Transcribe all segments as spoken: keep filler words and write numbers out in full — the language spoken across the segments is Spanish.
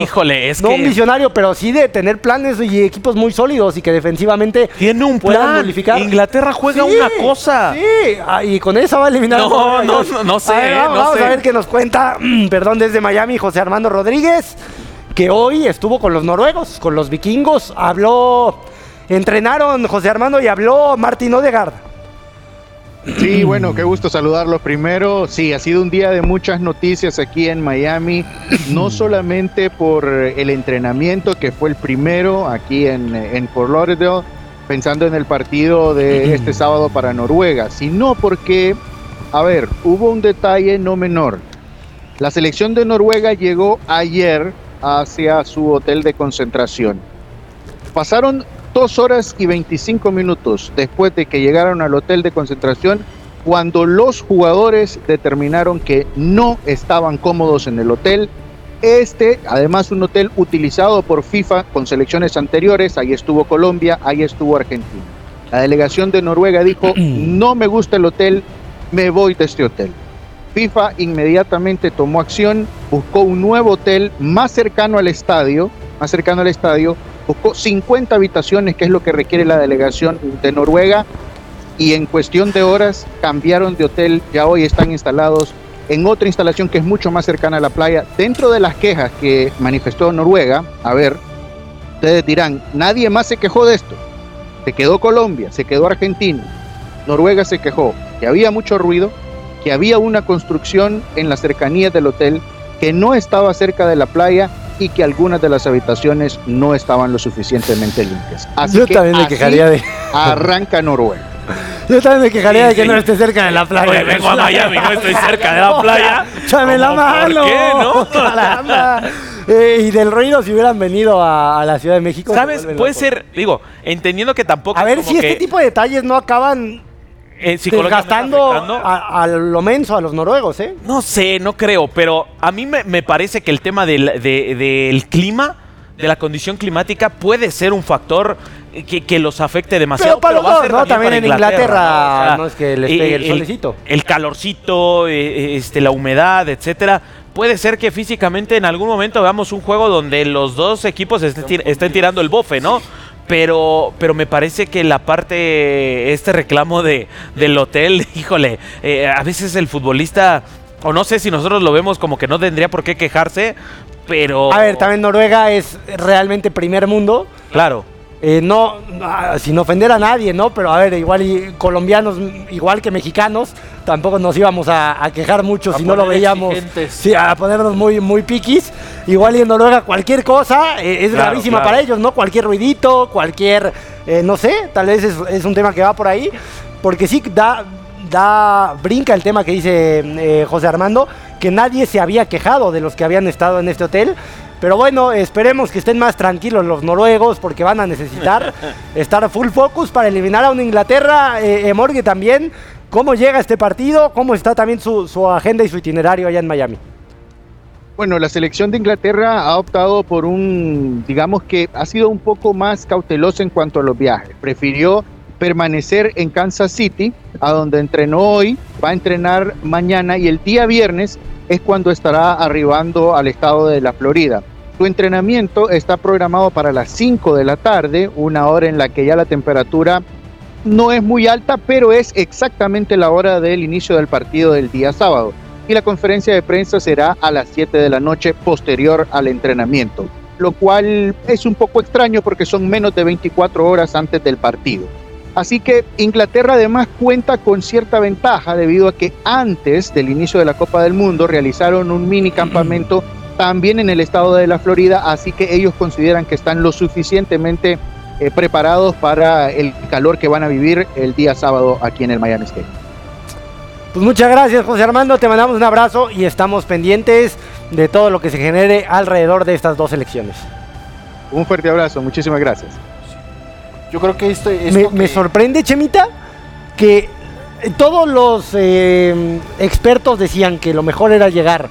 Híjole, es no que... un visionario, pero sí de tener planes y equipos muy sólidos y que defensivamente tiene un puedan plan. nulificar. Inglaterra juega Sí, una cosa. Sí, ah, y con eso va a eliminar. No, a no, no, no sé, A ver, vamos, no vamos sé. a ver qué nos cuenta, perdón, desde Miami, José Armando Rodríguez, que hoy estuvo con los noruegos, con los vikingos. Habló, entrenaron José Armando y habló Martin Odegaard. Sí, bueno, qué gusto saludarlos primero. Sí, ha sido un día de muchas noticias aquí en Miami, no solamente por el entrenamiento, que fue el primero aquí en, en Fort Lauderdale, pensando en el partido de este sábado para Noruega, sino porque, a ver, hubo un detalle no menor. La selección de Noruega llegó ayer hacia su hotel de concentración. Pasaron dos horas y veinticinco minutos después de que llegaron al hotel de concentración, cuando los jugadores determinaron que no estaban cómodos en el hotel. Este, además, un hotel utilizado por FIFA con selecciones anteriores. Ahí estuvo Colombia, ahí estuvo Argentina. La delegación de Noruega dijo, no me gusta el hotel, me voy de este hotel. FIFA inmediatamente tomó acción, buscó un nuevo hotel más cercano al estadio, más cercano al estadio, buscó cincuenta habitaciones, que es lo que requiere la delegación de Noruega, y en cuestión de horas cambiaron de hotel. Ya hoy están instalados en otra instalación que es mucho más cercana a la playa. Dentro de las quejas que manifestó Noruega, a ver, ustedes dirán, nadie más se quejó de esto. Se quedó Colombia, se quedó Argentina. Noruega se quejó que había mucho ruido, que había una construcción en las cercanías del hotel, que no estaba cerca de la playa y que algunas de las habitaciones no estaban lo suficientemente limpias. Así Yo que también me así quejaría de... arranca Noruega. Yo también me quejaría Sí, de que sí. no esté cerca de la playa. Oye, vengo a Miami, no estoy cerca de la playa. ¡Échame la ¿Cómo, mano! por qué, no? ¡Caramba! Eh, y del ruido, si hubieran venido a, a la Ciudad de México... ¿Sabes? se vuelven Puede locos. ser, digo, entendiendo que tampoco... A ver como si este que, tipo de detalles no acaban eh, psicológicamente desgastando afectando. a, a lo menso a los noruegos, ¿eh? No sé, no creo, pero a mí me, me parece que el tema del, de- del clima, de la condición climática, puede ser un factor que, que los afecte demasiado. Pero para los va a dos, ser ¿no? También para en Inglaterra, ¿no? O sea, no es que les eh, pegue el solecito. El calorcito, eh, este, la humedad, etcétera. Puede ser que físicamente en algún momento veamos un juego donde los dos equipos estén, tir- estén tirando el bofe, ¿no? Pero, pero me parece que la parte, este reclamo de, del hotel, híjole, eh, a veces el futbolista, o no sé si nosotros lo vemos como que no tendría por qué quejarse, pero... A ver, también Noruega es realmente primer mundo. Claro. Eh, no, ah, sin ofender a nadie, ¿no? Pero a ver, igual y colombianos, igual que mexicanos, tampoco nos íbamos a, a quejar mucho A si no lo poner veíamos. exigentes. Sí, a ponernos muy, muy piquis. Igual y en Noruega cualquier cosa eh, es Claro, gravísima claro. para ellos, ¿no? Cualquier ruidito, cualquier, eh, no sé, tal vez es, es un tema que va por ahí. Porque sí da, da, brinca el tema que dice eh, José Armando, que nadie se había quejado de los que habían estado en este hotel. Pero bueno, esperemos que estén más tranquilos los noruegos, porque van a necesitar estar full focus para eliminar a una Inglaterra. Eh, eh, Morgue también, ¿cómo llega este partido? ¿Cómo está también su, su agenda y su itinerario allá en Miami? Bueno, la selección de Inglaterra ha optado por un, digamos que ha sido un poco más cautelosa en cuanto a los viajes. Prefirió permanecer en Kansas City, a donde entrenó hoy, va a entrenar mañana y el día viernes es cuando estará arribando al estado de la Florida. Su entrenamiento está programado para las cinco de la tarde, una hora en la que ya la temperatura no es muy alta, pero es exactamente la hora del inicio del partido del día sábado. Y la conferencia de prensa será a las siete de la noche, posterior al entrenamiento, lo cual es un poco extraño porque son menos de veinticuatro horas antes del partido. Así que Inglaterra además cuenta con cierta ventaja debido a que antes del inicio de la Copa del Mundo realizaron un mini campamento también en el estado de la Florida, así que ellos consideran que están lo suficientemente eh, preparados para el calor que van a vivir el día sábado aquí en el Miami State. Pues muchas gracias, José Armando, te mandamos un abrazo y estamos pendientes de todo lo que se genere alrededor de estas dos elecciones. Un fuerte abrazo, muchísimas gracias. Yo creo que esto, esto Me, que- me sorprende, Chemita, que todos los eh, expertos decían que lo mejor era llegar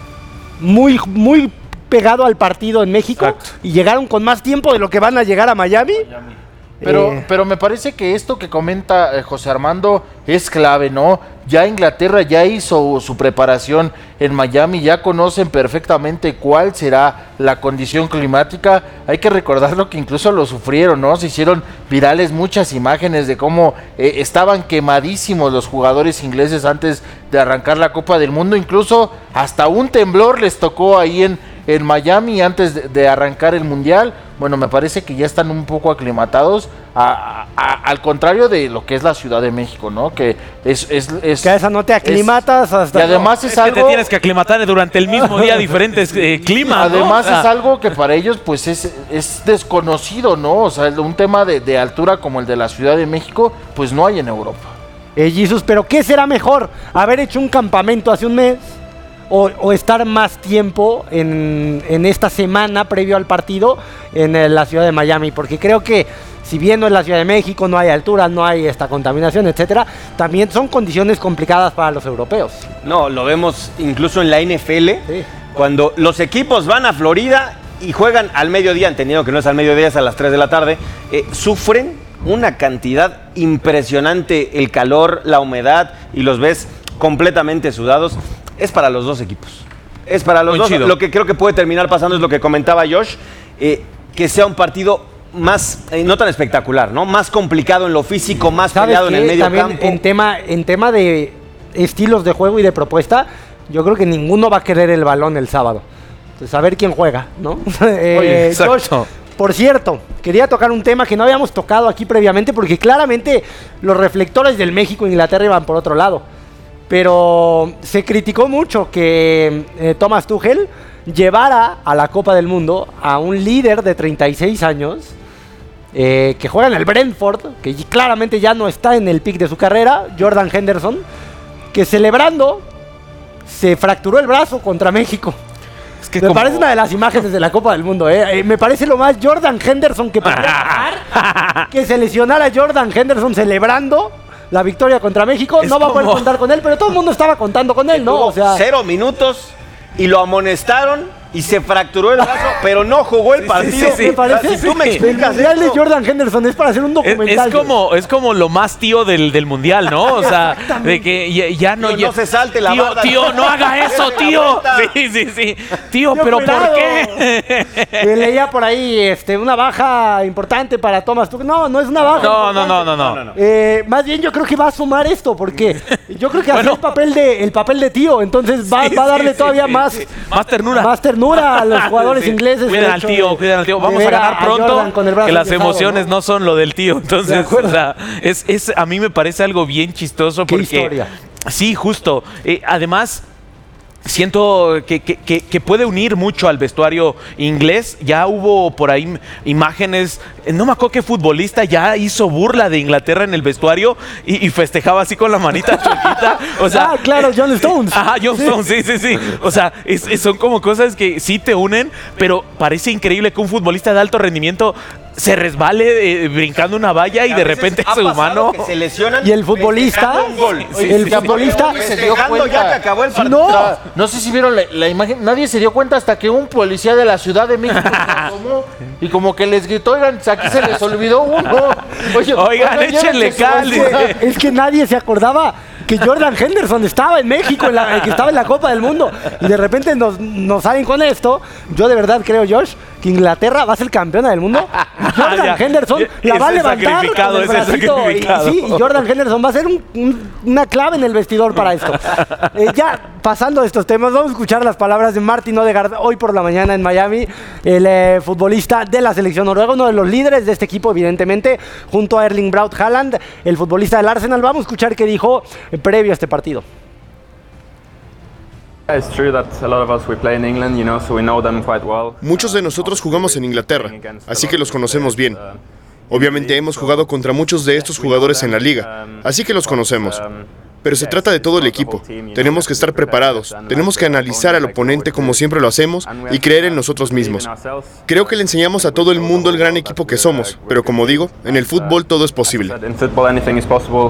muy, muy pegado al partido en México. Exacto. Y llegaron con más tiempo de lo que van a llegar a Miami. Pero, Eh, pero me parece que esto que comenta eh, José Armando es clave, ¿no? Ya Inglaterra ya hizo su preparación en Miami, ya conocen perfectamente cuál será la condición climática. Hay que recordarlo que incluso lo sufrieron, ¿no? Se hicieron virales muchas imágenes de cómo eh, estaban quemadísimos los jugadores ingleses antes de arrancar la Copa del Mundo. Incluso hasta un temblor les tocó ahí en, en Miami antes de, de arrancar el Mundial. Bueno, me parece que ya están un poco aclimatados, a, a, al contrario de lo que es la Ciudad de México, ¿no? Que es... es, es que a esa no te aclimatas es, hasta... Y además es, Es algo... que te tienes que aclimatar durante el mismo día a diferentes eh, climas, ¿no? Además O sea, es algo que para ellos pues es, es desconocido, ¿no? O sea, un tema de, de altura como el de la Ciudad de México, pues no hay en Europa. Eh, Jesus, pero ¿qué será mejor? ¿Haber hecho un campamento hace un mes? O, o estar más tiempo en, en esta semana previo al partido en eh, la ciudad de Miami, porque creo que si bien no es la Ciudad de México, no hay altura, no hay esta contaminación, etcétera, también son condiciones complicadas para los europeos. No, lo vemos incluso en la N F L, Sí. cuando los equipos van a Florida y juegan al mediodía, entendiendo que no es al mediodía, es a las tres de la tarde, eh, sufren una cantidad impresionante, el calor, la humedad, y los ves completamente sudados. Es para los dos equipos. Es para los Coincido. dos. Lo que creo que puede terminar pasando es lo que comentaba Josh, eh, que sea un partido más, eh, no tan espectacular, ¿no? Más complicado en lo físico, más ¿Sabes peleado en qué? el medio También campo. en tema, en tema de estilos de juego y de propuesta, yo creo que ninguno va a querer el balón el sábado. Entonces, a ver quién juega, ¿no? Eh, Oye, exacto. Josh, por cierto, quería tocar un tema que no habíamos tocado aquí previamente, porque claramente los reflectores del México-Inglaterra iban por otro lado. Pero se criticó mucho que eh, Thomas Tuchel llevara a la Copa del Mundo a un líder de treinta y seis años eh, que juega en el Brentford, que claramente ya no está en el pic de su carrera, Jordan Henderson, que celebrando se fracturó el brazo contra México. es que Me como- parece una de las imágenes de la Copa del Mundo, ¿eh? Eh, me parece lo más Jordan Henderson que podría pasar, que se lesionara Jordan Henderson celebrando la victoria contra México. Es No va a poder como- contar con él, pero todo el mundo estaba contando con él, ¿no? Tuvo O sea, cero minutos y lo amonestaron y se fracturó el brazo, pero no jugó el Sí, partido. sí, sí, me parece Si tú me el explicas mundial de esto, Jordan Henderson es para hacer un Es, documental. es como, es como lo más tío del, del mundial, ¿no? O sea, de que ya, ya no... Tío, ya- no se salte la tío, barda. tío, no haga eso, Dese la tío. vuelta. Sí, sí, sí. Tío, Tío, pero ¿por cuidado. qué? Eh, leía por ahí este, una baja importante para Thomas Tuchel. No, no es una baja. No, no, no, no, No, no, no. no. Eh, más bien yo creo que va a sumar esto, porque yo creo que hace Bueno. el papel de el papel de tío, entonces va, Sí, va a darle sí, todavía sí, más, sí. Más ternura. más ternura a los jugadores Sí. ingleses. Cuiden el al hecho tío, de- cuiden al tío. de Vamos a ver ganar Jordan pronto. con el brazo Que las enyesado, emociones ¿no? ¿no? son lo del tío. De Entonces, acuerdo. o sea, es, es, a mí me parece algo bien chistoso Qué porque. historia. Sí, justo. Eh, además. Siento que, que- que- que puede unir mucho al vestuario inglés. Ya hubo por ahí m- imágenes. eh, No me acuerdo qué futbolista ya hizo burla de Inglaterra en el vestuario y, y festejaba así con la manita chiquita. O sea, Ah, claro, John Stones. Ajá, John Stones, sí, sí, sí. O sea, es- es- son como cosas que sí te unen, pero parece increíble que un futbolista de alto rendimiento se resbale eh, brincando una valla y A de veces repente ha es pasado humano. que se lesionan Y el futbolista, festejando un gol. Sí, el sí, futbolista, Nadie se dio Festejando cuenta. ya que acabó el Sí, partido. no. O sea, no sé si vieron la, la imagen, nadie se dio cuenta hasta que un policía de la Ciudad de México se asomó y como que les gritó, oigan, aquí se les olvidó uno. Oye, Oigan, échenle llévense su cal. basura. es que nadie se acordaba que Jordan Henderson estaba en México, en la- que estaba en la Copa del Mundo. Y de repente nos, nos salen con esto. Yo de verdad creo, Josh, que Inglaterra va a ser campeona del mundo. Y Jordan Ya. Henderson Ya, la va a ese levantar sacrificado, con el ese bracito. Y, sacrificado. sí, y Jordan Henderson va a ser un- un- una clave en el vestidor para esto. Eh, ya pasando de estos temas, vamos a escuchar las palabras de Martin Odegaard hoy por la mañana en Miami, el eh, futbolista de la selección noruega, uno de los líderes de este equipo, evidentemente, junto a Erling Braut Haaland, el futbolista del Arsenal. Vamos a escuchar qué dijo eh, previo a este partido. It's true that a lot of us we play in England, you know, so we know them quite well. Muchos de nosotros jugamos en Inglaterra, así que los conocemos bien. Obviamente hemos jugado contra muchos de estos jugadores en la liga, así que los conocemos. Pero se trata de todo el equipo. Tenemos que estar preparados, tenemos que analizar al oponente como siempre lo hacemos y creer en nosotros mismos. Creo que le enseñamos a todo el mundo el gran equipo que somos, pero como digo, en el fútbol todo es posible. In football, anything is possible.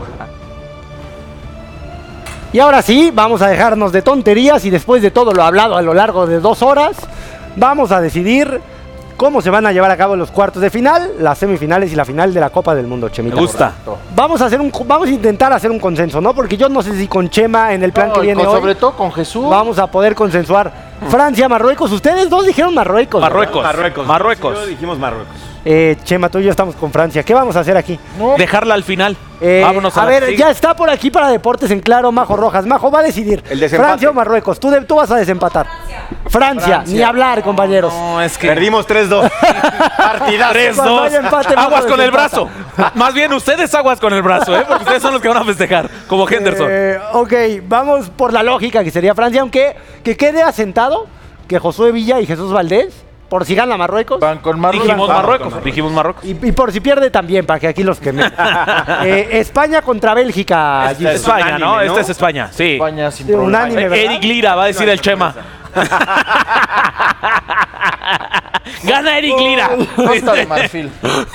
Y ahora sí, vamos a dejarnos de tonterías y después de todo lo hablado a lo largo de dos horas, vamos a decidir cómo se van a llevar a cabo los cuartos de final, las semifinales y la final de la Copa del Mundo, Chemita. Me gusta. Vamos a hacer un, vamos a intentar hacer un consenso, ¿no? Porque yo no sé si con Chema en el plan No, que y viene con- hoy sobre todo con Jesús. vamos a poder consensuar. Francia, Marruecos. Ustedes dos dijeron Marruecos. ¿verdad? Marruecos. Marruecos. Marruecos. Yo dijimos Marruecos. Eh, Chema, tú y yo estamos con Francia. ¿Qué vamos a hacer aquí? No, Dejarla al final. Eh, Vámonos a, a la ver, que sigue. ya está por aquí para Deportes en Claro, Majo Rojas. Majo va a decidir. El desempate. Francia o Marruecos. Tú, de- tú vas a desempatar. Francia. Francia. Ni hablar, compañeros. No, es que... Perdimos tres dos. Partidazo. tres Cuando dos. haya empate, Majo Aguas con el brazo. desempata. Más bien ustedes aguas con el brazo, ¿eh? Porque ustedes son los que van a festejar, como Henderson. Eh, ok, vamos por la lógica que sería Francia, aunque que quede asentado que Josué Villa y Jesús Valdés, por si gana Marruecos, van con Marruecos. Dijimos Vamos Marruecos. con Dijimos Marruecos. y, y por si pierde también, para que aquí los queme. Eh, España contra Bélgica. Este Gis. es España, unánime, ¿no? ¿no? Esta es España, sí. España sin Sí, problema. unánime, ¿verdad? Eric Lira, va a decir el Chema. Gana Eric Lira. Costa de Marfil.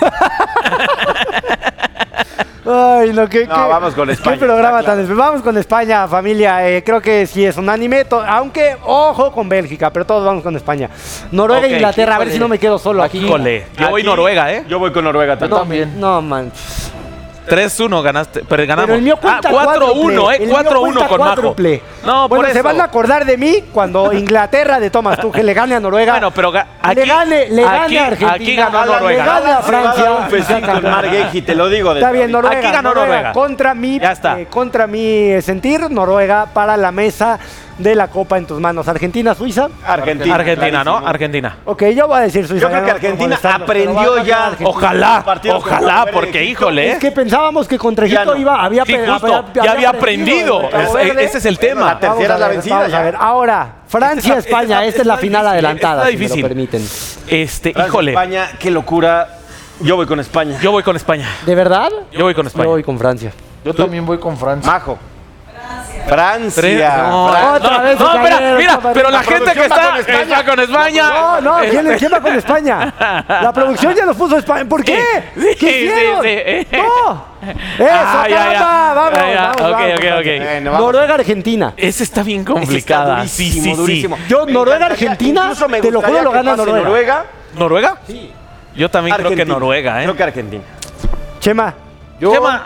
Ay, no, qué, No, qué- vamos con qué España, programa está tan espe- Vamos con España, familia. Eh, creo que sí es unánime, to- aunque ojo con Bélgica, pero todos vamos con España. Noruega e Ok, Inglaterra, a ver híjole. si no me quedo solo aquí. Híjole, yo voy Aquí, Noruega, ¿eh? Yo voy con Noruega Yo también. también. No, man. tres uno ganaste, pero ganamos. Pero el mío cuenta ah, cuatro uno, cuádruple. ¿eh? El mío cuatro uno cuenta con Majo. cuádruple. No, bueno, por se eso. van a acordar de mí cuando Inglaterra de Thomas Tuchel le gane a Noruega. Bueno, pero ga- le aquí- gane, le aquí- gane a Argentina. aquí ganó le Noruega. gane a Francia. Un besito en Margueji, te lo digo. desde Está bien, ahorita. Noruega. Aquí ganó Noruega. Contra mi, Ya está. eh, contra mi eh, sentir, Noruega para la mesa de la Copa en tus manos. Argentina, Suiza. Argentina. Argentina, ¿no? clarísimo. Argentina. Ok, yo voy a decir Suiza. Yo creo ya que no Argentina molestarlos, pero aprendió va a ya. ganar Argentina. Ojalá, Partido ojalá, contra porque Egipto. híjole, Es ¿eh? que pensábamos que contra Ya Egipto no. iba, había, Sí, pe- justo, ya había aprendido. de Cabo Es- Verde. ese es el tema. La tercera Vamos es a la ver, vencida, vamos a ya. ver. Ahora, Francia, Esta- esta- España. Esta, esta es la está final difícil, adelantada, está si me lo difícil. permiten. Este, Francia, híjole. España, qué locura. Yo voy con España. Yo voy con España. ¿De verdad? Yo voy con España. Yo voy con Francia. Yo también voy con Francia. Majo. Francia. Tres- no, Fran- Otra no, vez se no, espera, cayeron, mira, compadre. pero la La gente que producción va está, con España. está con España. No, no, eh, ¿quién, quién va con España? La producción ya nos puso España. ¿Por qué? Sí, ¿Qué sí, hicieron? sí, eh. ¡No! ¡Eso, Ah, ya, ya. caramba! ¡Vamos, Ya, ya. vamos, Ok, vamos, ok, vamos. ok. Bueno, vamos. Noruega, Argentina. Esa está bien Ese está complicada. Sí, durísimo, sí, sí. durísimo. Yo, Me Noruega, encantaría- Argentina, incluso me te lo juro, gustaría lo que gana pase Noruega. Noruega. ¿Noruega? Sí. Yo también creo que Argentina. Noruega, ¿eh? Creo que Argentina. Chema, Yo, Chema.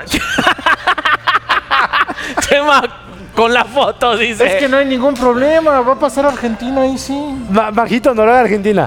Chema, con la foto, dice. es que no hay ningún problema. Va a pasar Argentina ahí sí. ba- bajito, Noruega, Argentina.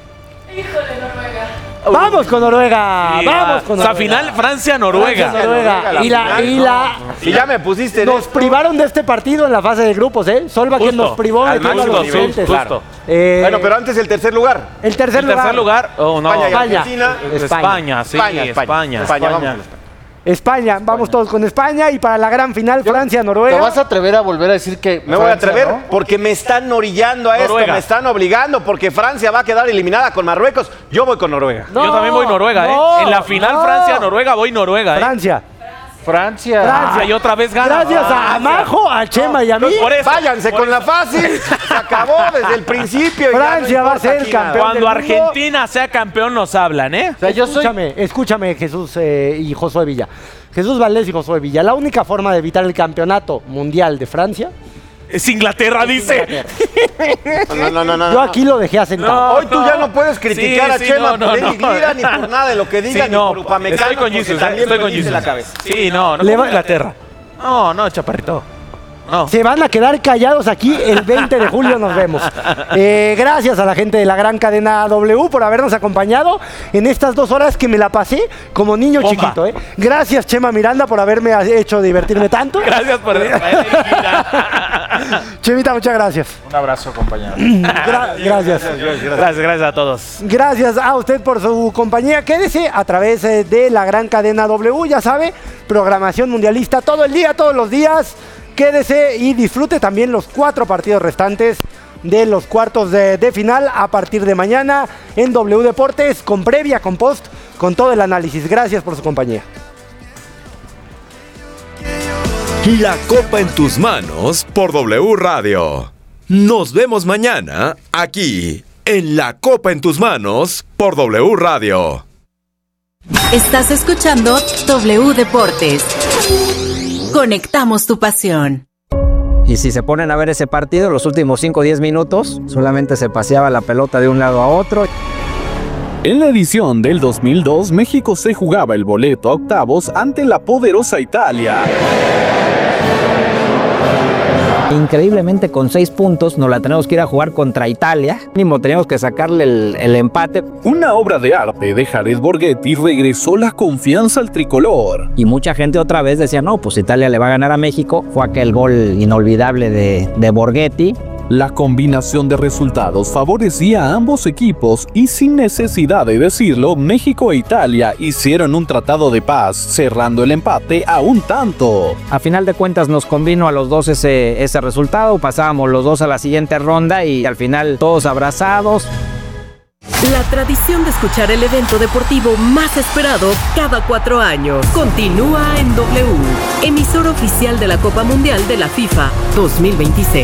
Vamos con Noruega, Sí, vamos con o sea, Noruega. final Francia-Noruega. Francia, Noruega. la Y la, final, y no. la, Si ya me pusiste en nos esto. privaron de este partido en la fase de grupos, ¿eh? Solbakken Justo, nos privó de al todos máximo los nivel, frentes. justo. Eh, Bueno, pero antes el tercer lugar. el tercer El lugar. tercer lugar. Oh, no. España y España. Argentina. España, sí, España, España. España. España, vamos con España. España, vamos todos con España y para la gran final Francia, ¿Te Noruega. vas a atrever a volver a decir que Me voy a Francia, atrever ¿no? porque me están orillando a esto, Noruega. me están obligando porque Francia va a quedar eliminada con Marruecos. Yo voy con Noruega. No, Yo también voy Noruega, no, ¿eh? En la final no. Francia-Noruega voy Noruega, ¿eh? Francia. Francia. Francia. Ah, y otra vez gana. Gracias a Ah, Majo, a Chema y a mí. por eso. Váyanse por con la fácil. Se acabó desde el principio. y ya Francia no va a importa ser aquí nada. campeón. Cuando del mundo. Argentina sea campeón nos hablan, ¿eh? O sea, yo soy. Escúchame, escúchame Jesús eh, y Josué Villa. Jesús Valdés y Josué Villa. La única forma de evitar el campeonato mundial de Francia. Es Inglaterra, dice. No, no, no, no, Yo no. aquí lo dejé asentado. No. Hoy tú ya no puedes criticar Sí, a sí, Chema no, no, por Eric no. Lira ni por nada de lo que diga, Sí, ni no. por Upamecano. Estoy con porque Jesus, ¿eh? también Estoy me con dice Jesus. la cabeza. Sí, no, no Le como va- Inglaterra. No, no, chaparrito. No. Se van a quedar callados aquí. El veinte de julio nos vemos. Eh, gracias a la gente de la gran cadena W por habernos acompañado en estas dos horas que me la pasé como niño Bomba. chiquito. ¿eh? Gracias, Chema Miranda, por haberme hecho divertirme tanto. Gracias por Chemita, muchas gracias. Un abrazo, compañero. Gra- gracias. Gracias, gracias a todos. Gracias a usted por su compañía. Quédese a través eh, de la gran cadena W, ya sabe, programación mundialista todo el día, todos los días. Quédese y disfrute también los cuatro partidos restantes de los cuartos de, de final a partir de mañana en W Deportes, con previa, con post, con todo el análisis. Gracias por su compañía. La Copa en tus manos por W Radio. Nos vemos mañana aquí en La Copa en tus manos por W Radio. Estás escuchando W Deportes. Conectamos tu pasión. Y si se ponen a ver ese partido, los últimos cinco o diez minutos, solamente se paseaba la pelota de un lado a otro. En la edición del dos mil dos, México se jugaba el boleto a octavos ante la poderosa Italia. Increíblemente con seis puntos nos la tenemos que ir a jugar contra Italia. Mínimo teníamos que sacarle el, el empate. Una obra de arte de Jared Borghetti regresó la confianza al tricolor. Y mucha gente otra vez decía, no, pues Italia le va a ganar a México. Fue aquel gol inolvidable de, de Borghetti. La combinación de resultados favorecía a ambos equipos y sin necesidad de decirlo, México e Italia hicieron un tratado de paz, cerrando el empate a un tanto. A final de cuentas nos convino a los dos ese, ese resultado, pasábamos los dos a la siguiente ronda y al final todos abrazados. La tradición de escuchar el evento deportivo más esperado cada cuatro años continúa en W, emisor oficial de la Copa Mundial de la FIFA dos mil veintiséis.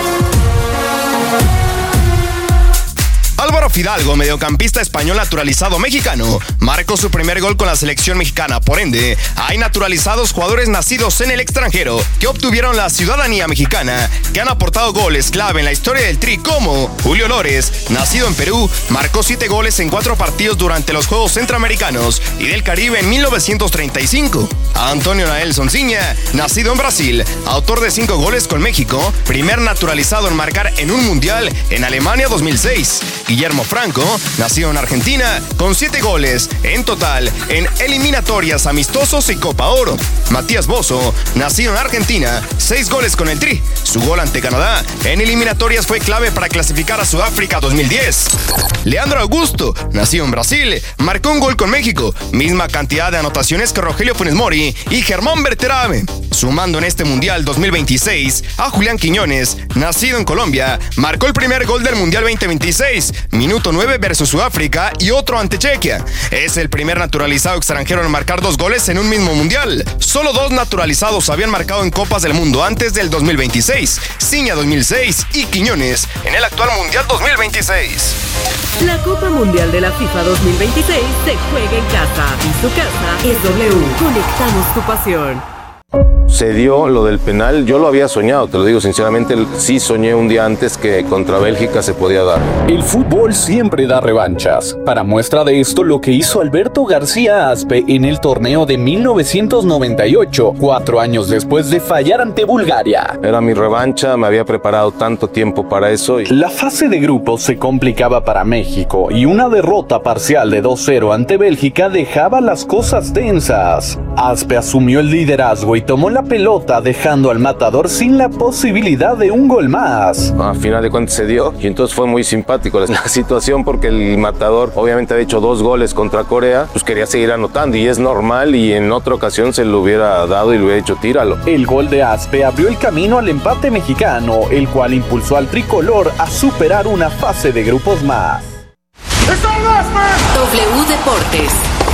Álvaro Fidalgo, mediocampista español naturalizado mexicano, marcó su primer gol con la selección mexicana. Por ende, hay naturalizados jugadores nacidos en el extranjero que obtuvieron la ciudadanía mexicana, que han aportado goles clave en la historia del Tri, como Julio Lores, nacido en Perú, marcó siete goles en cuatro partidos durante los Juegos Centroamericanos y del Caribe en mil novecientos treinta y cinco. Antonio Nael Sonsinha, nacido en Brasil, autor de cinco goles con México, primer naturalizado en marcar en un mundial en Alemania dos mil seis. Guillermo Franco, nacido en Argentina, con siete goles en total en eliminatorias, amistosos y Copa Oro. Matías Bozo, nacido en Argentina, seis goles con el Tri. Su gol ante Canadá en eliminatorias fue clave para clasificar a Sudáfrica dos mil diez. Leandro Augusto, nacido en Brasil, marcó un gol con México, misma cantidad de anotaciones que Rogelio Funes Mori y Germán Berterame. Sumando en este Mundial dos mil veintiséis a Julián Quiñones, nacido en Colombia, marcó el primer gol del Mundial veinte veintiséis, minuto nueve versus Sudáfrica y otro ante Chequia. Es el primer naturalizado extranjero en marcar dos goles en un mismo Mundial. Solo dos naturalizados habían marcado en Copas del Mundo antes del dos mil veintiséis, Ciña dos mil seis y Quiñones en el actual Mundial dos mil veintiséis. La Copa Mundial de la FIFA dos mil veintiséis se juega en casa y su casa es W. Conectamos tu pasión. Se dio lo del penal, yo lo había soñado, te lo digo sinceramente, sí soñé un día antes que contra Bélgica se podía dar. El fútbol siempre da revanchas. Para muestra de esto, lo que hizo Alberto García Aspe en el torneo de mil novecientos noventa y ocho, cuatro años después de fallar ante Bulgaria. Era mi revancha, me había preparado tanto tiempo para eso. Y... La fase de grupos se complicaba para México y una derrota parcial de dos cero ante Bélgica dejaba las cosas tensas. Aspe asumió el liderazgo y tomó la pelota, dejando al matador sin la posibilidad de un gol más. A final de cuentas se dio y entonces fue muy simpático la situación porque el matador obviamente había hecho dos goles contra Corea, pues quería seguir anotando y es normal, y en otra ocasión se lo hubiera dado y le hubiera hecho tíralo. El gol de Aspe abrió el camino al empate mexicano, el cual impulsó al tricolor a superar una fase de grupos más. W Deportes.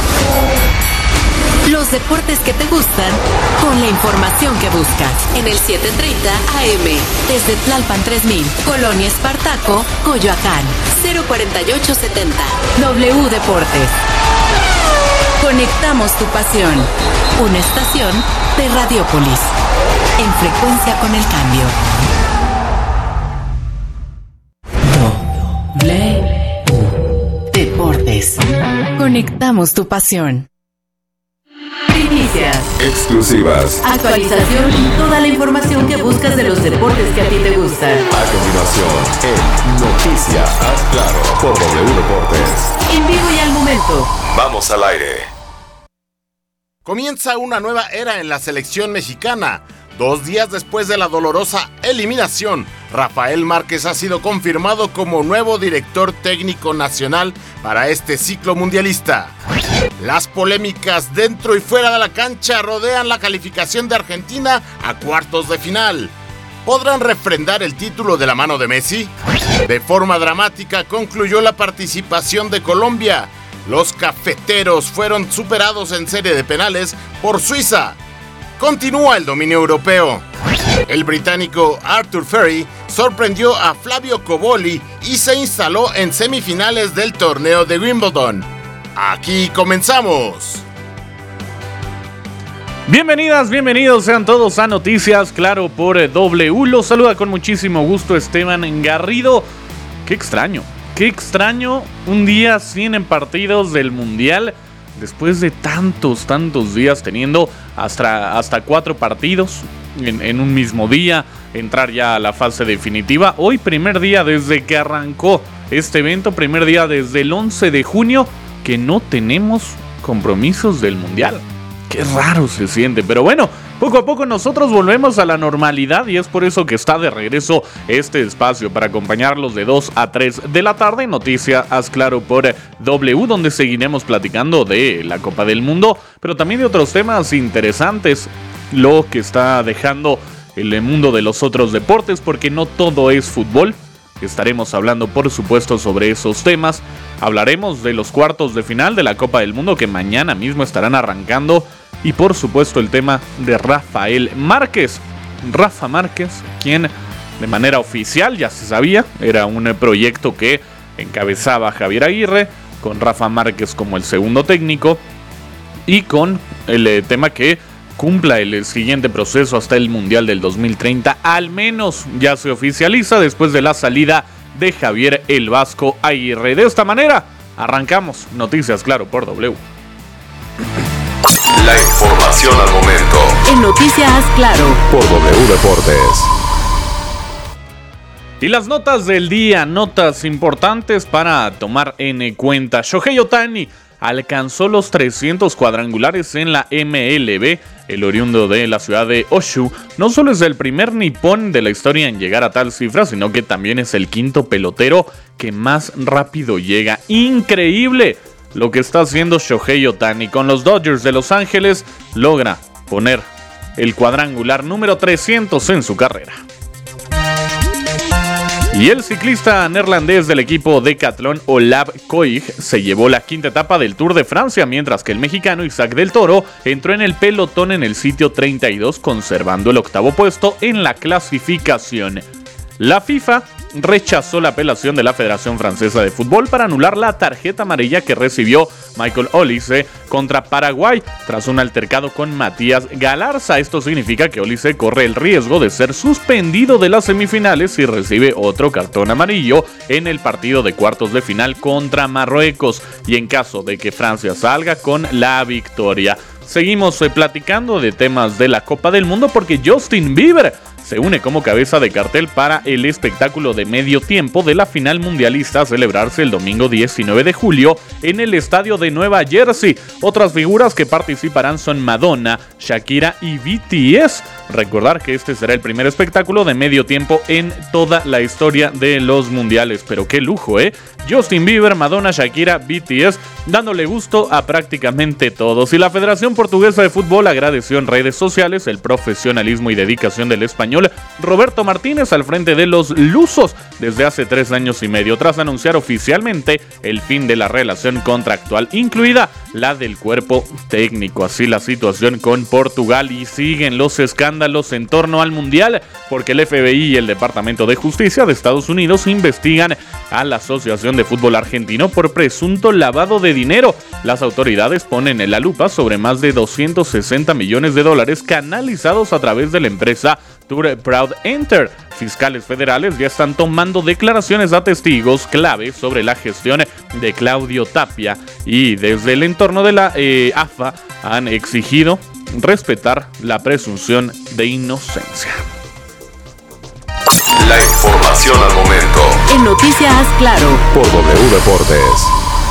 Los deportes que te gustan, con la información que buscas. En el setecientos treinta A M, desde Tlalpan tres mil, Colonia Espartaco, Coyoacán, cero cuarenta y ocho setenta. W Deportes. Conectamos tu pasión. Una estación de Radiópolis. En frecuencia con el cambio. W Deportes. Conectamos tu pasión. Primicias. Exclusivas. Actualización y toda la información que buscas de los deportes que a ti te gustan. A continuación, en Noticias Haz Claro por W Deportes. En vivo y al momento. Vamos al aire. Comienza una nueva era en la selección mexicana. Dos días después de la dolorosa eliminación, Rafael Márquez ha sido confirmado como nuevo director técnico nacional para este ciclo mundialista. Las polémicas dentro y fuera de la cancha rodean la calificación de Argentina a cuartos de final. ¿Podrán refrendar el título de la mano de Messi? De forma dramática concluyó la participación de Colombia. Los cafeteros fueron superados en serie de penales por Suiza. Continúa el dominio europeo. El británico Arthur Ferry sorprendió a Flavio Cobolli y se instaló en semifinales del torneo de Wimbledon. Aquí comenzamos. Bienvenidas, bienvenidos sean todos a Noticias Claro por W. Los saluda con muchísimo gusto Esteban Garrido. Qué extraño. qué extraño un día sin en partidos del Mundial, después de tantos, tantos días teniendo hasta, hasta cuatro partidos en, en un mismo día, entrar ya a la fase definitiva. Hoy primer día desde que arrancó este evento, primer día desde el once de junio que no tenemos compromisos del Mundial. Qué raro se siente, pero bueno, poco a poco nosotros volvemos a la normalidad y es por eso que está de regreso este espacio para acompañarlos de dos a tres de la tarde. Noticia Haz Claro por W, donde seguiremos platicando de la Copa del Mundo, pero también de otros temas interesantes, lo que está dejando el mundo de los otros deportes, porque no todo es fútbol. Estaremos hablando, por supuesto, sobre esos temas. Hablaremos de los cuartos de final de la Copa del Mundo que mañana mismo estarán arrancando. Y por supuesto el tema de Rafael Márquez. Rafa Márquez, quien de manera oficial, ya se sabía, era un proyecto que encabezaba Javier Aguirre, con Rafa Márquez como el segundo técnico. Y con el eh, tema que cumpla el siguiente proceso hasta el Mundial del dos mil treinta, al menos ya se oficializa después de la salida de Javier el Vasco Aguirre. De esta manera, arrancamos Noticias Claro por W. La información al momento. En Noticias Claro por W Deportes. Y las notas del día, notas importantes para tomar en cuenta. Shohei Ohtani alcanzó los trescientos cuadrangulares en la M L B. El oriundo de la ciudad de Oshu no solo es el primer nipón de la historia en llegar a tal cifra, sino que también es el quinto pelotero que más rápido llega. ¡Increíble! Lo que está haciendo Shohei Ohtani con los Dodgers de Los Ángeles, logra poner el cuadrangular número trescientos en su carrera. Y el ciclista neerlandés del equipo Decathlon, Olav Koig, se llevó la quinta etapa del Tour de Francia, mientras que el mexicano Isaac del Toro entró en el pelotón en el sitio treinta y dos, conservando el octavo puesto en la clasificación. La FIFA rechazó la apelación de la Federación Francesa de Fútbol para anular la tarjeta amarilla que recibió Michael Olise contra Paraguay tras un altercado con Matías Galarza. Esto significa que Olise corre el riesgo de ser suspendido de las semifinales si recibe otro cartón amarillo en el partido de cuartos de final contra Marruecos, y en caso de que Francia salga con la victoria. Seguimos eh, platicando de temas de la Copa del Mundo, porque Justin Bieber se une como cabeza de cartel para el espectáculo de medio tiempo de la final mundialista a celebrarse el domingo diecinueve de julio en el estadio de Nueva Jersey. Otras figuras que participarán son Madonna, Shakira y B T S. Recordar que este será el primer espectáculo de medio tiempo en toda la historia de los mundiales. Pero qué lujo, ¿eh? Justin Bieber, Madonna, Shakira, B T S, dándole gusto a prácticamente todos. Y la Federación Portuguesa de Fútbol agradeció en redes sociales el profesionalismo y dedicación del español Roberto Martínez al frente de los lusos desde hace tres años y medio, tras anunciar oficialmente el fin de la relación contractual, incluida la del cuerpo técnico. Así la situación con Portugal, y siguen los escándalos en torno al Mundial, porque el F B I y el Departamento de Justicia de Estados Unidos investigan a la Asociación de Fútbol Argentino por presunto lavado de dinero. Las autoridades ponen en la lupa sobre más de doscientos sesenta millones de dólares canalizados a través de la empresa Tour Proud Enter. Fiscales federales ya están tomando declaraciones a testigos clave sobre la gestión de Claudio Tapia, y desde el entorno de la eh, A F A han exigido respetar la presunción de inocencia. La información al momento. En Noticias Claro por W Deportes.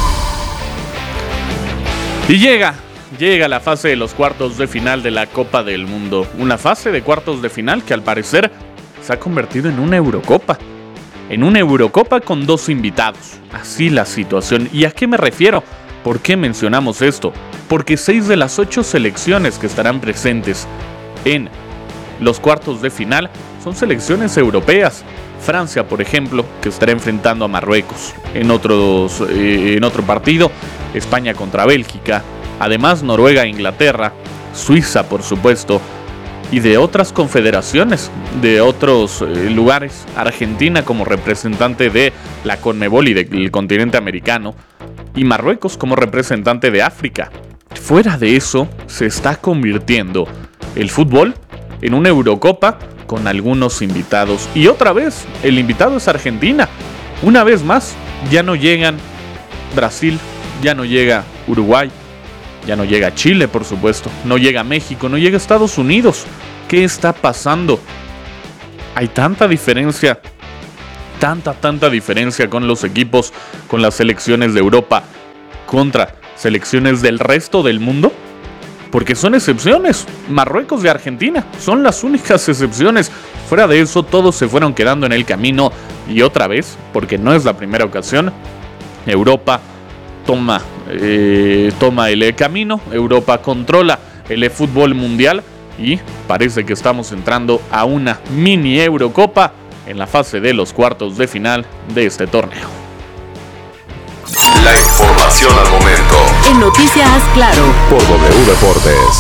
Y llega, llega la fase de los cuartos de final de la Copa del Mundo. Una fase de cuartos de final que al parecer se ha convertido en una Eurocopa. En una Eurocopa con dos invitados. Así la situación. ¿Y a qué me refiero? ¿Por qué mencionamos esto? Porque seis de las ocho selecciones que estarán presentes en los cuartos de final son selecciones europeas. Francia, por ejemplo, que estará enfrentando a Marruecos en, otros, eh, en otro partido. España contra Bélgica. Además, Noruega e Inglaterra. Suiza, por supuesto. Y de otras confederaciones, de otros eh, lugares. Argentina como representante de la CONMEBOL y del continente americano. Y Marruecos como representante de África. Fuera de eso, se está convirtiendo el fútbol en una Eurocopa con algunos invitados. Y otra vez, el invitado es Argentina. Una vez más, ya no llegan Brasil, ya no llega Uruguay, ya no llega Chile, por supuesto, no llega México, no llega Estados Unidos. ¿Qué está pasando? Hay tanta diferencia, tanta, tanta diferencia con los equipos, con las selecciones de Europa contra selecciones del resto del mundo, porque son excepciones. Marruecos y Argentina son las únicas excepciones. Fuera de eso, todos se fueron quedando en el camino y otra vez, porque no es la primera ocasión, Europa toma, eh, toma el camino, Europa controla el fútbol mundial y parece que estamos entrando a una mini Eurocopa en la fase de los cuartos de final de este torneo. La información al momento. En Noticias Claro. Por W Deportes.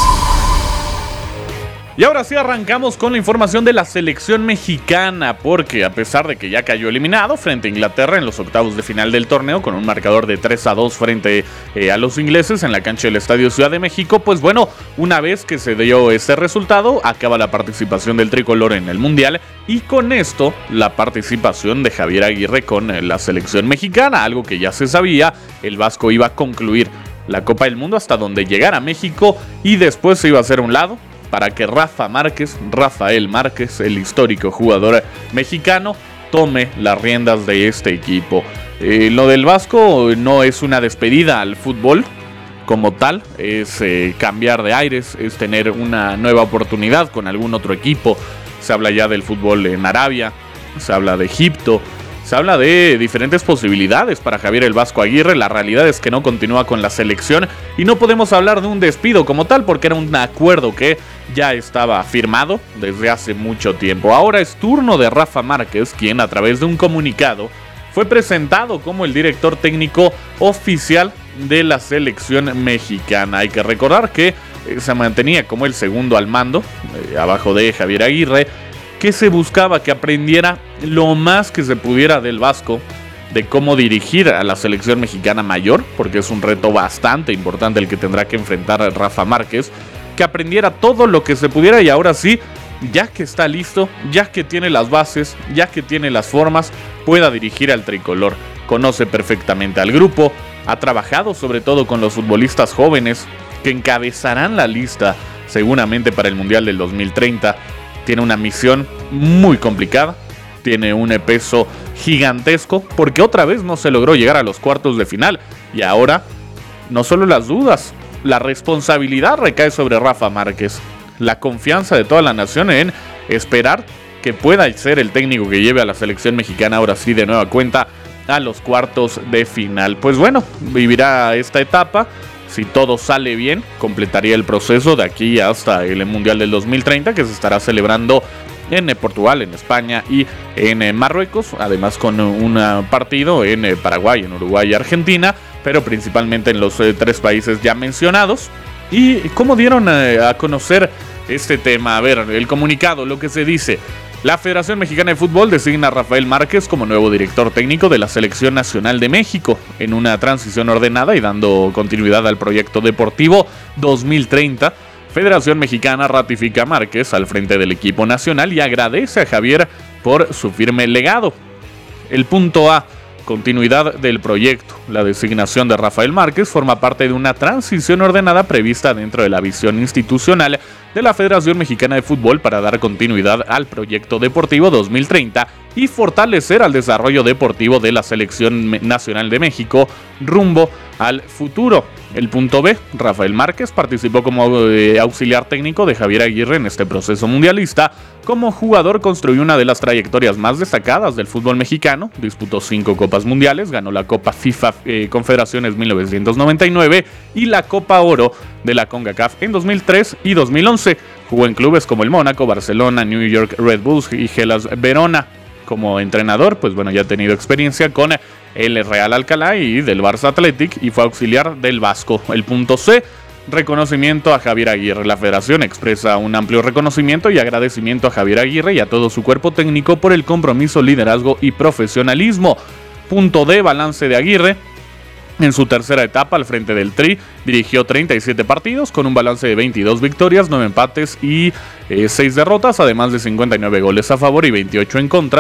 Y ahora sí arrancamos con la información de la selección mexicana, porque a pesar de que ya cayó eliminado frente a Inglaterra en los octavos de final del torneo con un marcador de tres a dos frente eh, a los ingleses en la cancha del Estadio Ciudad de México, pues bueno, una vez que se dio este resultado, acaba la participación del tricolor en el Mundial y con esto la participación de Javier Aguirre con eh, la selección mexicana, algo que ya se sabía. El Vasco iba a concluir la Copa del Mundo hasta donde llegara México y después se iba a hacer a un lado para que Rafa Márquez, Rafael Márquez, el histórico jugador mexicano, tome las riendas de este equipo. Eh, lo del Vasco no es una despedida al fútbol como tal, es eh, cambiar de aires, es tener una nueva oportunidad con algún otro equipo. Se habla ya del fútbol en Arabia, se habla de Egipto, se habla de diferentes posibilidades para Javier el Vasco Aguirre. La realidad es que no continúa con la selección y no podemos hablar de un despido como tal porque era un acuerdo que ya estaba firmado desde hace mucho tiempo. Ahora es turno de Rafa Márquez, quien a través de un comunicado fue presentado como el director técnico oficial de la selección mexicana. Hay que recordar que eh, se mantenía como el segundo al mando, eh, abajo de Javier Aguirre, que se buscaba que aprendiera lo más que se pudiera del Vasco, de cómo dirigir a la selección mexicana mayor, porque es un reto bastante importante el que tendrá que enfrentar a Rafa Márquez, que aprendiera todo lo que se pudiera y ahora sí, ya que está listo, ya que tiene las bases, ya que tiene las formas, pueda dirigir al tricolor. Conoce perfectamente al grupo, ha trabajado sobre todo con los futbolistas jóvenes que encabezarán la lista seguramente para el Mundial del dos mil treinta. Tiene una misión muy complicada, tiene un peso gigantesco porque otra vez no se logró llegar a los cuartos de final y ahora no solo las dudas, la responsabilidad recae sobre Rafa Márquez, la confianza de toda la nación en esperar que pueda ser el técnico que lleve a la selección mexicana ahora sí de nueva cuenta a los cuartos de final. Pues bueno, vivirá esta etapa. Si todo sale bien, completaría el proceso de aquí hasta el Mundial del dos mil treinta, que se estará celebrando en Portugal, en España y en Marruecos, además con un partido en Paraguay, en Uruguay y Argentina, pero principalmente en los tres países ya mencionados. ¿Y cómo dieron a conocer este tema? A ver, el comunicado, lo que se dice: la Federación Mexicana de Fútbol designa a Rafael Márquez como nuevo director técnico de la Selección Nacional de México en una transición ordenada y dando continuidad al proyecto deportivo dos mil treinta. Federación Mexicana ratifica a Márquez al frente del equipo nacional y agradece a Javier por su firme legado. El punto A: continuidad del proyecto. La designación de Rafael Márquez forma parte de una transición ordenada prevista dentro de la visión institucional de la Federación Mexicana de Fútbol para dar continuidad al proyecto deportivo dos mil treinta y fortalecer al desarrollo deportivo de la Selección Nacional de México rumbo al futuro. El punto B: Rafael Márquez participó como eh, auxiliar técnico de Javier Aguirre en este proceso mundialista. Como jugador construyó una de las trayectorias más destacadas del fútbol mexicano, disputó cinco Copas Mundiales, ganó la Copa FIFA eh, Confederaciones mil novecientos noventa y nueve y la Copa Oro de la CONCACAF en dos mil tres y dos mil once. Jugó en clubes como el Mónaco, Barcelona, New York Red Bulls y Hellas Verona. Como entrenador, pues bueno, ya ha tenido experiencia con el Real Alcalá y del Barça Athletic y fue auxiliar del Vasco. El punto C: reconocimiento a Javier Aguirre. La federación expresa un amplio reconocimiento y agradecimiento a Javier Aguirre y a todo su cuerpo técnico por el compromiso, liderazgo y profesionalismo. Punto D: balance de Aguirre. En su tercera etapa al frente del Tri, dirigió treinta y siete partidos con un balance de veintidós victorias, nueve empates y eh, seis derrotas, además de cincuenta y nueve goles a favor y veintiocho en contra.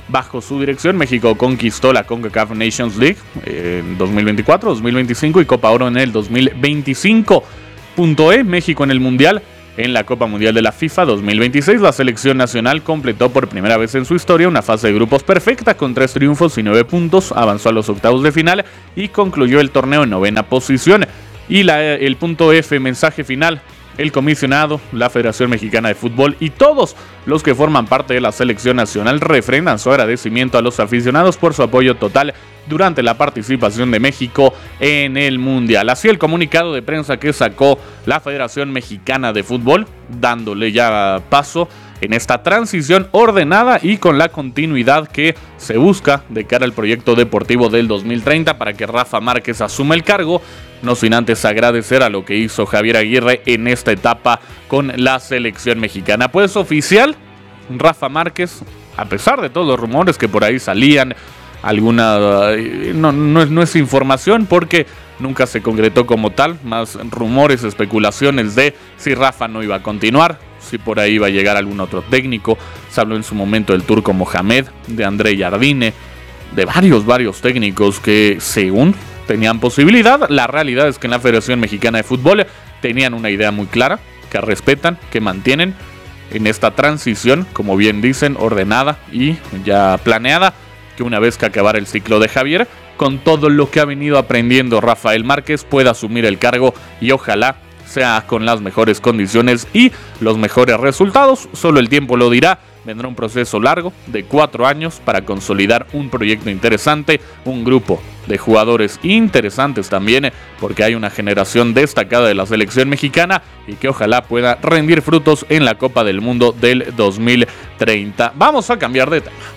Bajo su dirección, México conquistó la CONCACAF Nations League en dos mil veinticuatro, dos mil veinticinco y Copa Oro en el dos mil veinticinco. Punto E, México en el Mundial. En la Copa Mundial de la FIFA dos mil veintiséis, la selección nacional completó por primera vez en su historia una fase de grupos perfecta con tres triunfos y nueve puntos, avanzó a los octavos de final y concluyó el torneo en novena posición. Y la, el punto F, mensaje final, el comisionado, la Federación Mexicana de Fútbol y todos los que forman parte de la selección nacional refrendan su agradecimiento a los aficionados por su apoyo total durante la participación de México en el Mundial. Así el comunicado de prensa que sacó la Federación Mexicana de Fútbol, dándole ya paso en esta transición ordenada y con la continuidad que se busca de cara al proyecto deportivo del dos mil treinta para que Rafa Márquez asuma el cargo, no sin antes agradecer a lo que hizo Javier Aguirre en esta etapa con la selección mexicana. Pues oficial, Rafa Márquez, a pesar de todos los rumores que por ahí salían, alguna no, no, no es información porque nunca se concretó como tal, más rumores, especulaciones de si Rafa no iba a continuar, si por ahí iba a llegar algún otro técnico. Se habló en su momento del turco Mohamed, de André Jardine, de varios, varios técnicos que según tenían posibilidad. La realidad es que en la Federación Mexicana de Fútbol tenían una idea muy clara, que respetan, que mantienen en esta transición, como bien dicen, ordenada y ya planeada, que una vez que acabara el ciclo de Javier, con todo lo que ha venido aprendiendo Rafael Márquez, pueda asumir el cargo y ojalá sea con las mejores condiciones y los mejores resultados. Solo el tiempo lo dirá. Vendrá un proceso largo de cuatro años para consolidar un proyecto interesante, un grupo de jugadores interesantes también, porque hay una generación destacada de la selección mexicana y que ojalá pueda rendir frutos en la Copa del Mundo del dos mil treinta. Vamos a cambiar de tema.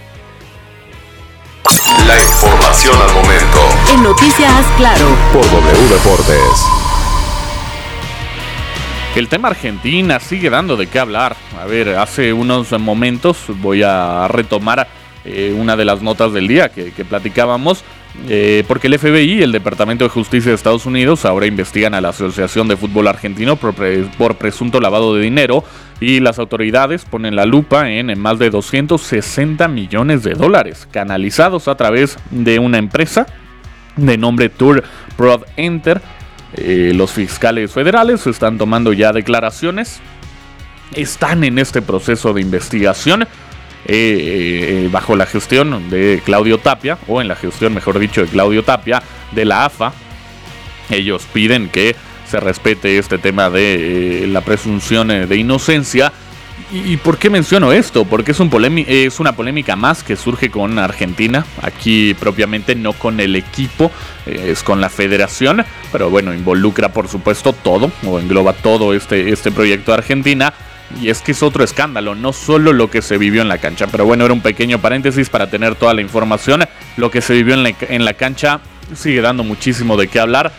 La información al momento. En Noticias Claro. Por W Deportes. El tema Argentina sigue dando de qué hablar. A ver, hace unos momentos voy a retomar eh, una de las notas del día que, que platicábamos, eh, porque el F B I y el Departamento de Justicia de Estados Unidos ahora investigan a la Asociación de Fútbol Argentino por, pre, por presunto lavado de dinero y las autoridades ponen la lupa en, en más de doscientos sesenta millones de dólares canalizados a través de una empresa de nombre Tour Prod Enter. Eh, los fiscales federales están tomando ya declaraciones, están en este proceso de investigación eh, eh, bajo la gestión de Claudio Tapia, o en la gestión, mejor dicho, de Claudio Tapia, de la A F A. Ellos piden que se respete este tema de eh, la presunción de inocencia. ¿Y, y por qué menciono esto? Porque es, un polémi- es una polémica más que surge con Argentina, aquí propiamente no con el equipo, eh, es con la federación, pero bueno, involucra por supuesto todo, o engloba todo este, este proyecto de Argentina, y es que es otro escándalo, no solo lo que se vivió en la cancha, pero bueno, era un pequeño paréntesis para tener toda la información. Lo que se vivió en la, en la cancha sigue dando muchísimo de qué hablar.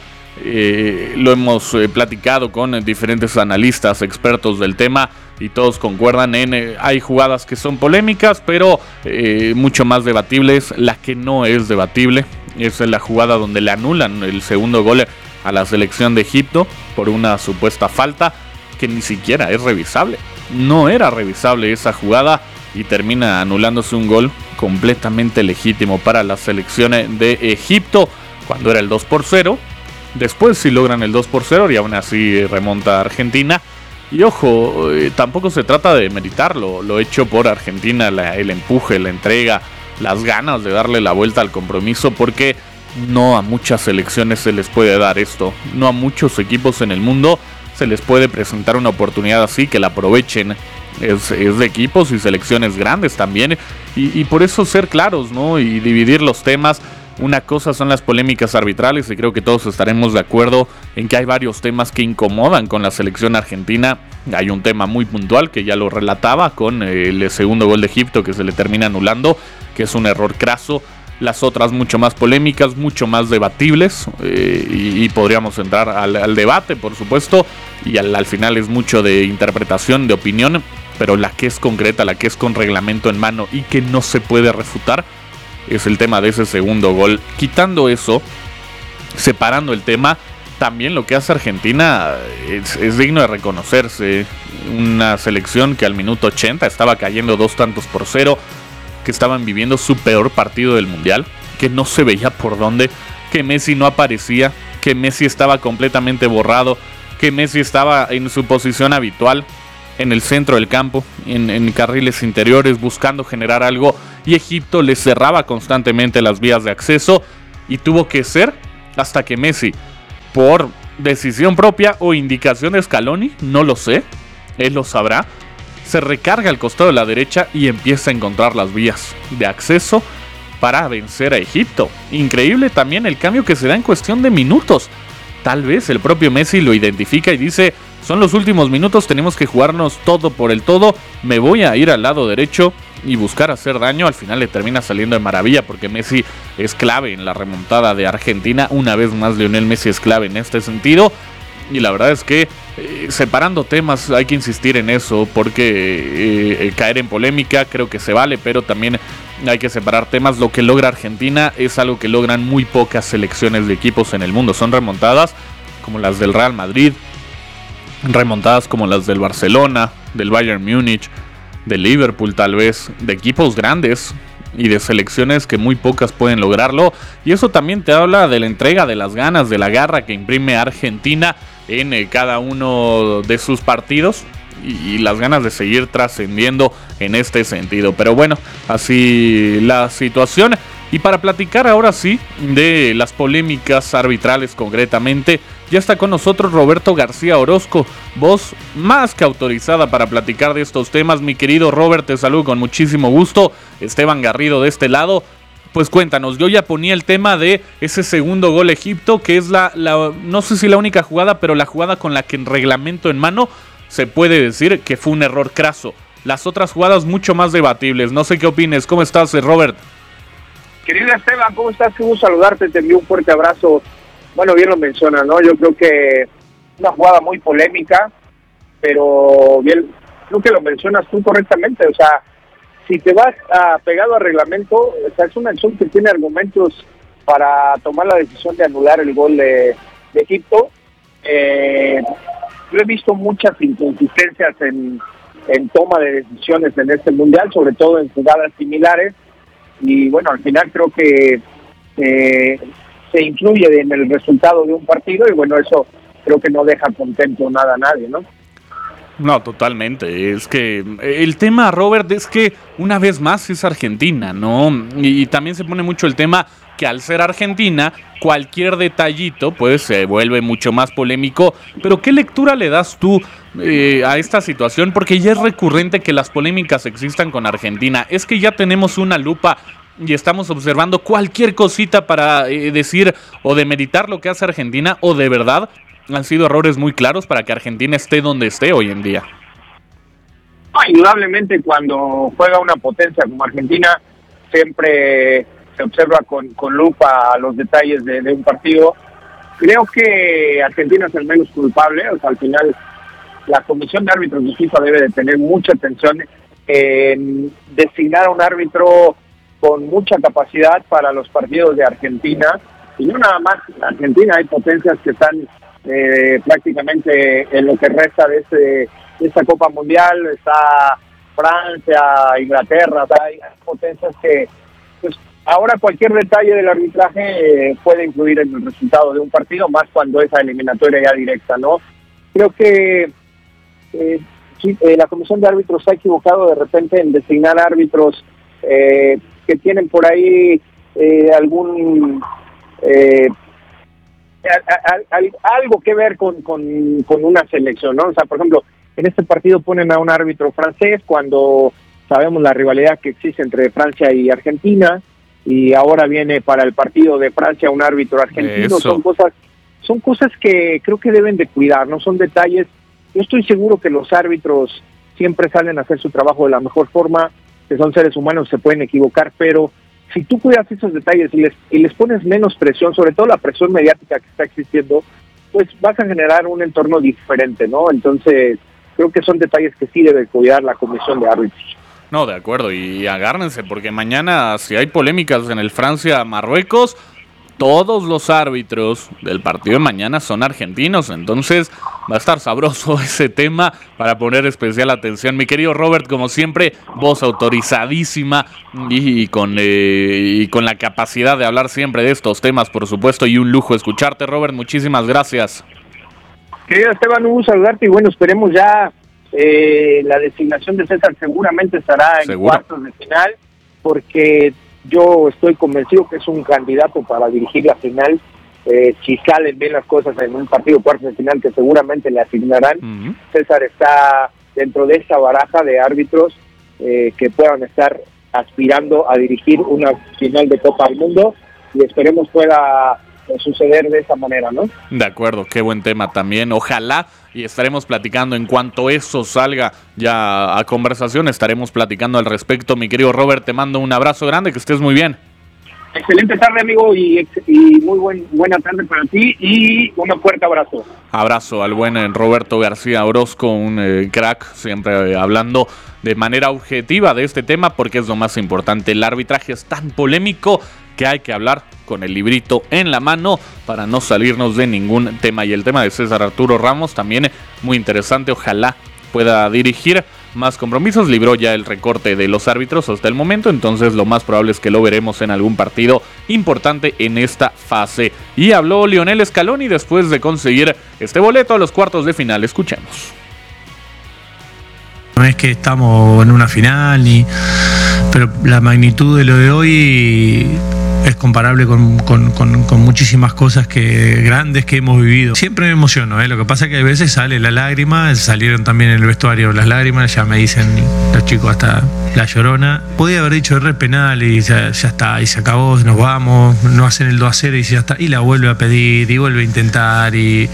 Eh, lo hemos eh, platicado con eh, diferentes analistas, expertos del tema, y todos concuerdan en eh, hay jugadas que son polémicas, pero eh, mucho más debatibles. La que no es debatible es la jugada donde le anulan el segundo gol a la selección de Egipto por una supuesta falta que ni siquiera es revisable. No era revisable esa jugada y termina anulándose un gol completamente legítimo para la selección de Egipto cuando era el dos por cero. Después sí logran el dos por cero y aún así remonta Argentina. Y ojo, eh, tampoco se trata de meritarlo, lo hecho por Argentina, la, el empuje, la entrega, las ganas de darle la vuelta al compromiso, porque no a muchas selecciones se les puede dar esto, no a muchos equipos en el mundo se les puede presentar una oportunidad así, que la aprovechen. Es, es de equipos y selecciones grandes también, y, y por eso ser claros, ¿no? Y dividir los temas. Una cosa son las polémicas arbitrales y creo que todos estaremos de acuerdo en que hay varios temas que incomodan con la selección argentina. Hay un tema muy puntual que ya lo relataba con el segundo gol de Egipto que se le termina anulando, que es un error craso. Las otras mucho más polémicas, mucho más debatibles eh, y, y podríamos entrar al, al debate, por supuesto, y al, al final es mucho de interpretación, de opinión, pero la que es concreta, la que es con reglamento en mano y que no se puede refutar, es el tema de ese segundo gol. Quitando eso, separando el tema, también lo que hace Argentina es, es digno de reconocerse. Una selección que al minuto ochenta estaba cayendo dos tantos por cero, que estaban viviendo su peor partido del Mundial, que no se veía por dónde, que Messi no aparecía, que Messi estaba completamente borrado, que Messi estaba en su posición habitual, en el centro del campo, en, en carriles interiores, buscando generar algo, y Egipto le cerraba constantemente las vías de acceso, y tuvo que ser hasta que Messi, por decisión propia o indicación de Scaloni, no lo sé, él lo sabrá, se recarga al costado de la derecha y empieza a encontrar las vías de acceso para vencer a Egipto. Increíble también el cambio que se da en cuestión de minutos. Tal vez el propio Messi lo identifica y dice, son los últimos minutos, tenemos que jugarnos todo por el todo, me voy a ir al lado derecho y buscar hacer daño. Al final le termina saliendo de maravilla porque Messi es clave en la remontada de Argentina. Una vez más Lionel Messi es clave en este sentido. Y la verdad es que eh, separando temas hay que insistir en eso porque eh, eh, caer en polémica creo que se vale, pero también hay que separar temas. Lo que logra Argentina es algo que logran muy pocas selecciones de equipos en el mundo. Son remontadas como las del Real Madrid, remontadas como las del Barcelona, del Bayern Múnich, de Liverpool tal vez, de equipos grandes y de selecciones que muy pocas pueden lograrlo. Y eso también te habla de la entrega, de las ganas, de la garra que imprime Argentina en eh, cada uno de sus partidos y, y las ganas de seguir trascendiendo en este sentido. Pero bueno, así la situación. Y para platicar ahora sí de las polémicas arbitrales concretamente, ya está con nosotros Roberto García Orozco, voz más que autorizada para platicar de estos temas. Mi querido Robert, te saludo con muchísimo gusto. Esteban Garrido de este lado. Pues cuéntanos, yo ya ponía el tema de ese segundo gol Egipto, que es la, la, no sé si la única jugada, pero la jugada con la que en reglamento en mano se puede decir que fue un error craso. Las otras jugadas mucho más debatibles. No sé qué opines. ¿Cómo estás, Robert? Querido Esteban, ¿cómo estás? Qué gusto saludarte, te envío un fuerte abrazo. Bueno, bien lo menciona, ¿no? Yo creo que una jugada muy polémica, pero bien, creo que lo mencionas tú correctamente. O sea, si te vas a, pegado a reglamento, o sea, es una acción que tiene argumentos para tomar la decisión de anular el gol de, de Egipto. Eh, yo he visto muchas inconsistencias en, en toma de decisiones en este mundial, sobre todo en jugadas similares. Y bueno, al final creo que eh, se influye en el resultado de un partido y bueno, eso creo que no deja contento nada a nadie, ¿no? No, totalmente. Es que el tema, Robert, es que una vez más es Argentina, ¿no? Y, y también se pone mucho el tema que al ser Argentina, cualquier detallito pues se vuelve mucho más polémico. Pero ¿qué lectura le das tú eh, a esta situación? Porque ya es recurrente que las polémicas existan con Argentina. Es que ya tenemos una lupa y estamos observando cualquier cosita para eh, decir o demeritar lo que hace Argentina, o de verdad han sido errores muy claros para que Argentina esté donde esté hoy en día. Indudablemente cuando juega una potencia como Argentina siempre se observa con, con lupa los detalles de, de un partido. Creo que Argentina es el menos culpable. O sea, al final la comisión de árbitros de FIFA debe de tener mucha atención en designar a un árbitro con mucha capacidad para los partidos de Argentina. Y no nada más Argentina, hay potencias que están eh, prácticamente en lo que resta de, este, de esta Copa Mundial. Está Francia, Inglaterra, o sea, hay potencias que pues ahora cualquier detalle del arbitraje eh, puede influir en el resultado de un partido, más cuando es a eliminatoria ya directa, ¿no? Creo que eh, sí, eh, la comisión de árbitros se ha equivocado de repente en designar árbitros eh, que tienen por ahí eh, algún eh, a, a, a, algo que ver con, con, con una selección, ¿no? O sea, por ejemplo, en este partido ponen a un árbitro francés cuando sabemos la rivalidad que existe entre Francia y Argentina, y ahora viene para el partido de Francia un árbitro argentino. Eso. Son cosas, son cosas que creo que deben de cuidar, no son detalles. Yo estoy seguro que los árbitros siempre salen a hacer su trabajo de la mejor forma, que son seres humanos, se pueden equivocar, pero si tú cuidas esos detalles y les, y les pones menos presión, sobre todo la presión mediática que está existiendo, pues vas a generar un entorno diferente, ¿no? Entonces, creo que son detalles que sí debe cuidar la comisión de árbitros. No, de acuerdo, y agárrense, porque mañana si hay polémicas en el Francia-Marruecos, todos los árbitros del partido de mañana son argentinos, entonces va a estar sabroso ese tema para poner especial atención. Mi querido Robert, como siempre, voz autorizadísima y, y, con, eh, y con la capacidad de hablar siempre de estos temas, por supuesto, y un lujo escucharte, Robert, muchísimas gracias. Querido Esteban, un gusto saludarte y bueno, esperemos ya eh, la designación de César seguramente estará en ¿Seguro? cuartos de final, porque yo estoy convencido que es un candidato para dirigir la final. Eh, si salen bien las cosas en un partido cuartos de final que seguramente le asignarán, uh-huh. César está dentro de esa baraja de árbitros eh, que puedan estar aspirando a dirigir una final de Copa del Mundo y esperemos pueda suceder de esa manera, ¿no? De acuerdo, qué buen tema también. Ojalá y estaremos platicando en cuanto eso salga ya a conversación, estaremos platicando al respecto. Mi querido Robert, te mando un abrazo grande, que estés muy bien. Excelente tarde, amigo, y, y muy buen, buena tarde para ti y un fuerte abrazo. Abrazo al buen Roberto García Orozco, un eh, crack, siempre eh, hablando de manera objetiva de este tema, porque es lo más importante. El arbitraje es tan polémico que hay que hablar con el librito en la mano para no salirnos de ningún tema. Y el tema de César Arturo Ramos también muy interesante. Ojalá pueda dirigir más compromisos. Libró ya el recorte de los árbitros hasta el momento, entonces lo más probable es que lo veremos en algún partido importante en esta fase. Y habló Lionel Scaloni después de conseguir este boleto a los cuartos de final. Escuchemos. No es que estamos en una final, ni, pero la magnitud de lo de hoy es comparable con, con, con, con muchísimas cosas que grandes que hemos vivido. Siempre me emociono, ¿eh? Lo que pasa es que a veces sale la lágrima, salieron también en el vestuario las lágrimas, ya me dicen los chicos hasta la llorona. Podía haber dicho re penal y ya, ya está, y se acabó, nos vamos, no hacen el dos a cero y ya está, y la vuelve a pedir y vuelve a intentar y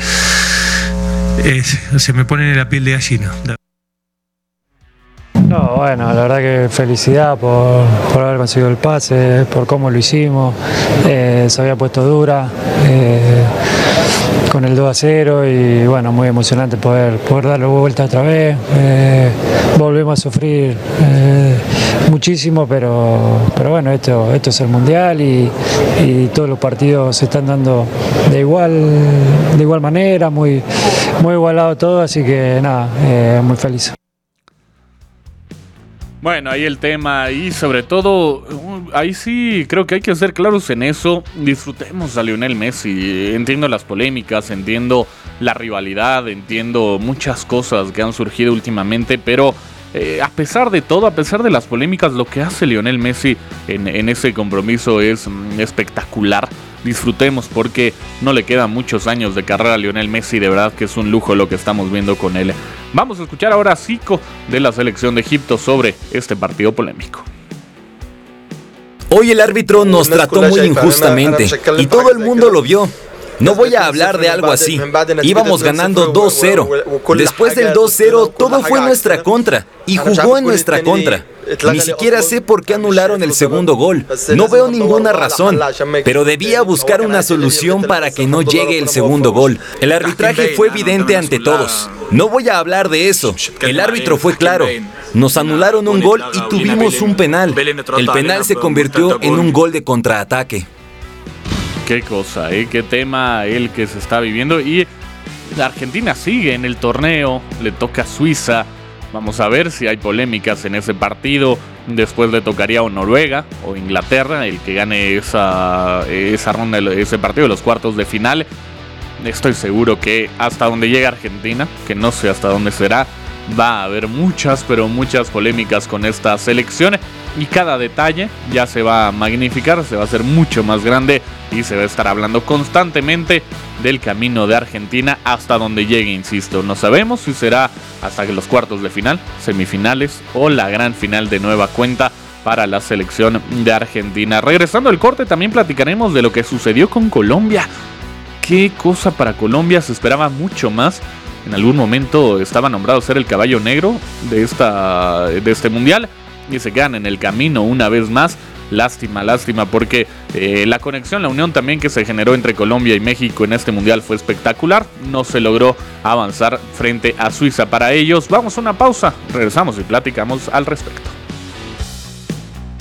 es, se me pone en la piel de gallina. No, bueno, la verdad que felicidad por, por haber conseguido el pase, por cómo lo hicimos, eh, se había puesto dura eh, con el dos a cero y bueno, muy emocionante poder, poder darle vuelta otra vez, eh, volvemos a sufrir eh, muchísimo, pero, pero bueno, esto, esto es el Mundial y, y todos los partidos se están dando de igual, de igual manera, muy, muy igualado todo, así que nada, eh, muy feliz. Bueno, ahí el tema y sobre todo, ahí sí creo que hay que ser claros en eso. Disfrutemos a Lionel Messi. Entiendo las polémicas, entiendo la rivalidad, entiendo muchas cosas que han surgido últimamente, pero eh, a pesar de todo, a pesar de las polémicas, lo que hace Lionel Messi en, en ese compromiso es mm, espectacular. Disfrutemos porque no le quedan muchos años de carrera a Lionel Messi, de verdad que es un lujo lo que estamos viendo con él. Vamos a escuchar ahora a Zico de la selección de Egipto sobre este partido polémico. Hoy el árbitro nos trató muy injustamente y todo el mundo lo vio. No voy a hablar de algo así. Íbamos ganando dos cero. Después del dos cero todo fue en nuestra contra y jugó en nuestra contra. Ni siquiera sé por qué anularon el segundo gol. No veo ninguna razón, pero debía buscar una solución para que no llegue el segundo gol. El arbitraje fue evidente ante todos. No voy a hablar de eso. El árbitro fue claro. Nos anularon un gol y tuvimos un penal. El penal se convirtió en un gol de contraataque. Qué cosa, ¿eh? Qué tema el que se está viviendo. Y la Argentina sigue en el torneo, le toca a Suiza. Vamos a ver si hay polémicas en ese partido. Después le tocaría o Noruega o Inglaterra, el que gane esa, esa ronda, ese partido de los cuartos de final. Estoy seguro que hasta donde llega Argentina, que no sé hasta dónde será, va a haber muchas, pero muchas polémicas con esta selección. Y cada detalle ya se va a magnificar, se va a hacer mucho más grande y se va a estar hablando constantemente del camino de Argentina hasta donde llegue, insisto. No sabemos si será hasta que los cuartos de final, semifinales o la gran final de nueva cuenta para la selección de Argentina. Regresando al corte, también platicaremos de lo que sucedió con Colombia. Qué cosa para Colombia, se esperaba mucho más. En algún momento estaba nombrado ser el caballo negro de, esta, de este mundial y se quedan en el camino una vez más. Lástima, lástima, porque eh, la conexión, la unión también que se generó entre Colombia y México en este mundial fue espectacular. No se logró avanzar frente a Suiza para ellos. Vamos a una pausa, regresamos y platicamos al respecto.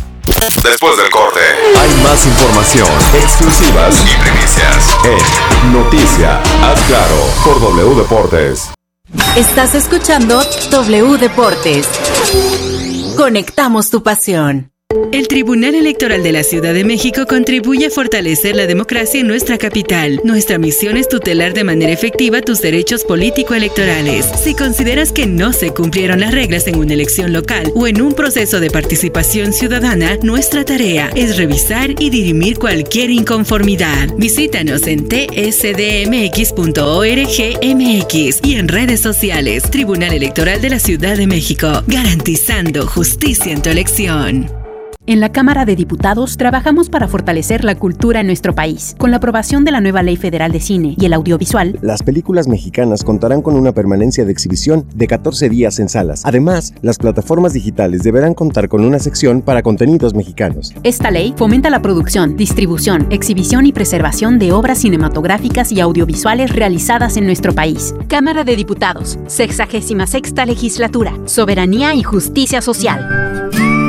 Después del corte, hay más información, exclusivas y primicias en Noticia, haz claro, por W Deportes. Estás escuchando W Deportes. Conectamos tu pasión. El Tribunal Electoral de la Ciudad de México contribuye a fortalecer la democracia en nuestra capital. Nuestra misión es tutelar de manera efectiva tus derechos político-electorales. Si consideras que no se cumplieron las reglas en una elección local o en un proceso de participación ciudadana, nuestra tarea es revisar y dirimir cualquier inconformidad. Visítanos en t s d m x punto org m x y en redes sociales. Tribunal Electoral de la Ciudad de México, garantizando justicia en tu elección. En la Cámara de Diputados trabajamos para fortalecer la cultura en nuestro país. Con la aprobación de la nueva Ley Federal de Cine y el Audiovisual, las películas mexicanas contarán con una permanencia de exhibición de catorce días en salas. Además, las plataformas digitales deberán contar con una sección para contenidos mexicanos. Esta ley fomenta la producción, distribución, exhibición y preservación de obras cinematográficas y audiovisuales realizadas en nuestro país. Cámara de Diputados, sexagésima sexta Legislatura, Soberanía y Justicia Social.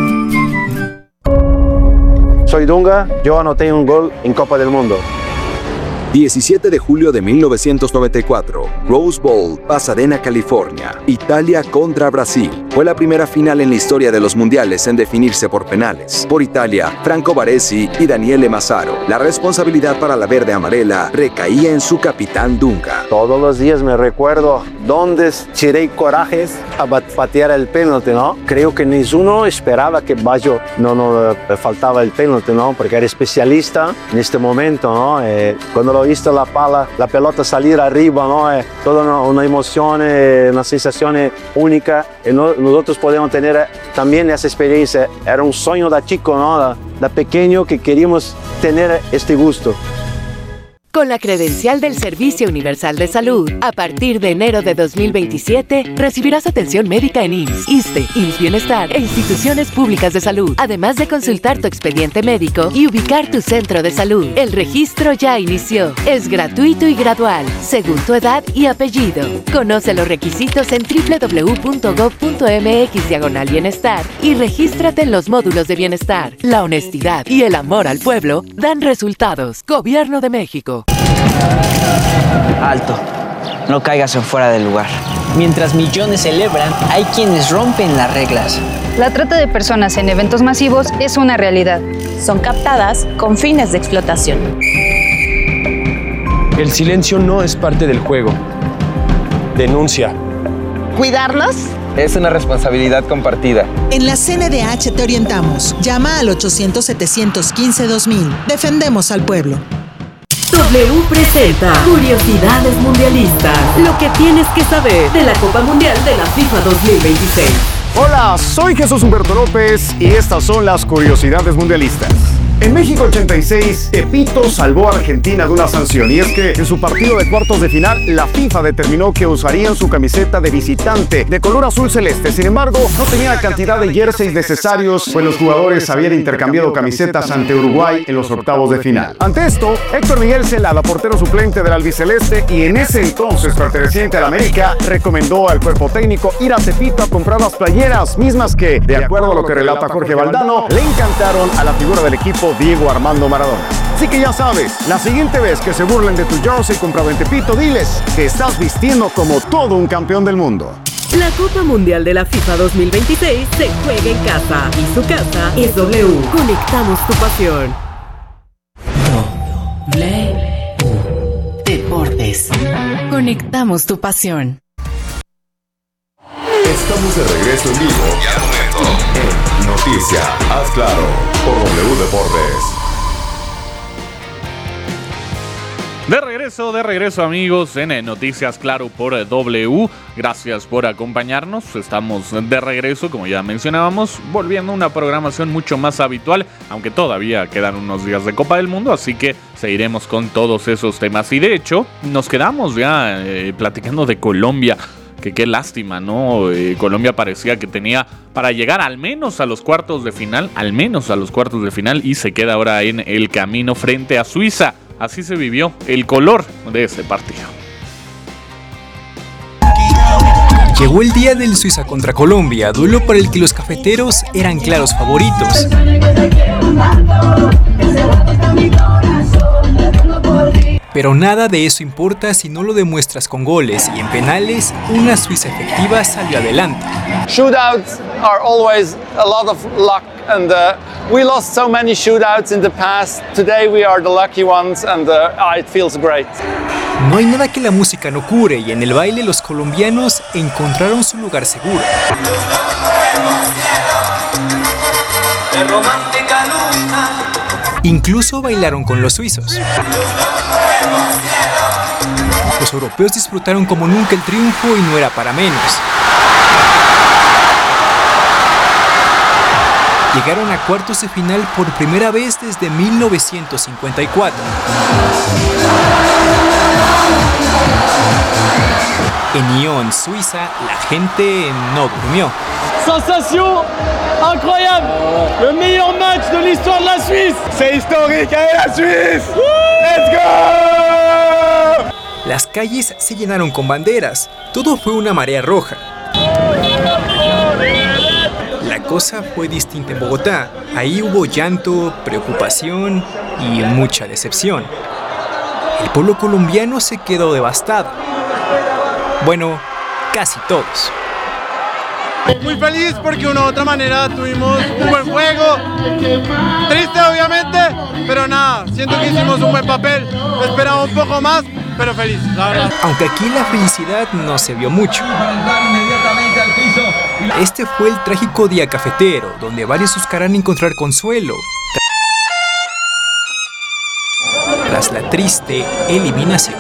Soy Dunga, yo anoté un gol en Copa del Mundo. diecisiete de julio de mil novecientos noventa y cuatro, Rose Bowl, Pasadena, California. Italia contra Brasil. Fue la primera final en la historia de los mundiales en definirse por penales. Por Italia, Franco Baresi y Daniele Massaro. La responsabilidad para la verde amarela recaía en su capitán Dunga. Todos los días me recuerdo dónde tiré corajes a patear el penalti, ¿no? Creo que ninguno esperaba que Baggio no, no le faltaba el penalti, ¿no? Porque era especialista en este momento, ¿no? Eh, cuando lo visto la pala, la pelota salir arriba, ¿no? Eh, toda una, una emoción, eh, una sensación única. Eh, no, nosotros podemos tener eh, también esa experiencia. Era un sueño de chico, ¿no? De, de pequeño que queríamos tener este gusto. Con la credencial del Servicio Universal de Salud, a partir de enero de dos mil veintisiete, recibirás atención médica en I M S S, ISSSTE, I M S S Bienestar e instituciones públicas de salud, además de consultar tu expediente médico y ubicar tu centro de salud. El registro ya inició. Es gratuito y gradual, según tu edad y apellido. Conoce los requisitos en w w w punto gov punto m x diagonal bienestar y regístrate en los módulos de bienestar. La honestidad y el amor al pueblo dan resultados. Gobierno de México. Alto, no caigas en fuera del lugar. Mientras millones celebran, hay quienes rompen las reglas. La trata de personas en eventos masivos es una realidad. Son captadas con fines de explotación. El silencio no es parte del juego. Denuncia. ¿Cuidarlos? Es una responsabilidad compartida. En la C N D H te orientamos. Llama al ochocientos, setecientos quince, dos mil. Defendemos al pueblo. W presenta Curiosidades Mundialistas. Lo que tienes que saber de la Copa Mundial de la FIFA dos mil veintiséis. Hola, soy Jesús Humberto López y estas son las Curiosidades Mundialistas. En México ochenta y seis, Tepito salvó a Argentina de una sanción, y es que en su partido de cuartos de final, la FIFA determinó que usarían su camiseta de visitante de color azul celeste. Sin embargo, no tenía la cantidad de jerseys necesarios, pues los jugadores habían intercambiado camisetas ante Uruguay en los octavos de final. Ante esto, Héctor Miguel Celada, portero suplente del albiceleste y en ese entonces perteneciente al América, recomendó al cuerpo técnico ir a Tepito a comprar las playeras, mismas que, de acuerdo a lo que relata Jorge Valdano, le encantaron a la figura del equipo Diego Armando Maradona. Así que ya sabes, la siguiente vez que se burlen de tu jersey comprado en Tepito, diles que estás vistiendo como todo un campeón del mundo. La Copa Mundial de la FIFA dos mil veintiséis se juega en casa y su casa es W. Conectamos tu pasión. W Deportes. Conectamos tu pasión. Estamos de regreso en vivo y al momento en Noticia, haz claro, por W Deportes. De regreso, de regreso amigos en Noticias Claro por W. Gracias por acompañarnos. Estamos de regreso, como ya mencionábamos, volviendo a una programación mucho más habitual, aunque todavía quedan unos días de Copa del Mundo, así que seguiremos con todos esos temas. Y de hecho, nos quedamos ya eh, platicando de Colombia. Que qué lástima, ¿no? Eh, Colombia parecía que tenía para llegar al menos a los cuartos de final, al menos a los cuartos de final, y se queda ahora en el camino frente a Suiza. Así se vivió el color de ese partido. Llegó el día del Suiza contra Colombia, duelo para el que los cafeteros eran claros favoritos. Pero nada de eso importa si no lo demuestras con goles, y en penales una Suiza efectiva salió adelante. Shootouts are always a lot of luck, and uh, we lost so many shootouts in the past. Today we are the lucky ones, and uh, it feels great. No hay nada que la música no cure, y en el baile los colombianos encontraron su lugar seguro. Incluso bailaron con los suizos. Los europeos disfrutaron como nunca el triunfo y no era para menos. Llegaron a cuartos de final por primera vez desde mil novecientos cincuenta y cuatro. En Nyon, Suiza, la gente no durmió. Sensation incroyable, le meilleur match de l'histoire de la Suisse. C'est historique, ¿eh? La Suisse. Let's go. Las calles se llenaron con banderas. Todo fue una marea roja. La cosa fue distinta en Bogotá. Ahí hubo llanto, preocupación y mucha decepción. El pueblo colombiano se quedó devastado. Bueno, casi todos. Muy feliz porque de una u otra manera tuvimos un buen juego. Triste obviamente, pero nada, siento que hicimos un buen papel. Esperaba un poco más, pero feliz, la verdad. Aunque aquí la felicidad no se vio mucho. Este fue el trágico día cafetero, donde varios buscarán encontrar consuelo tras la triste eliminación.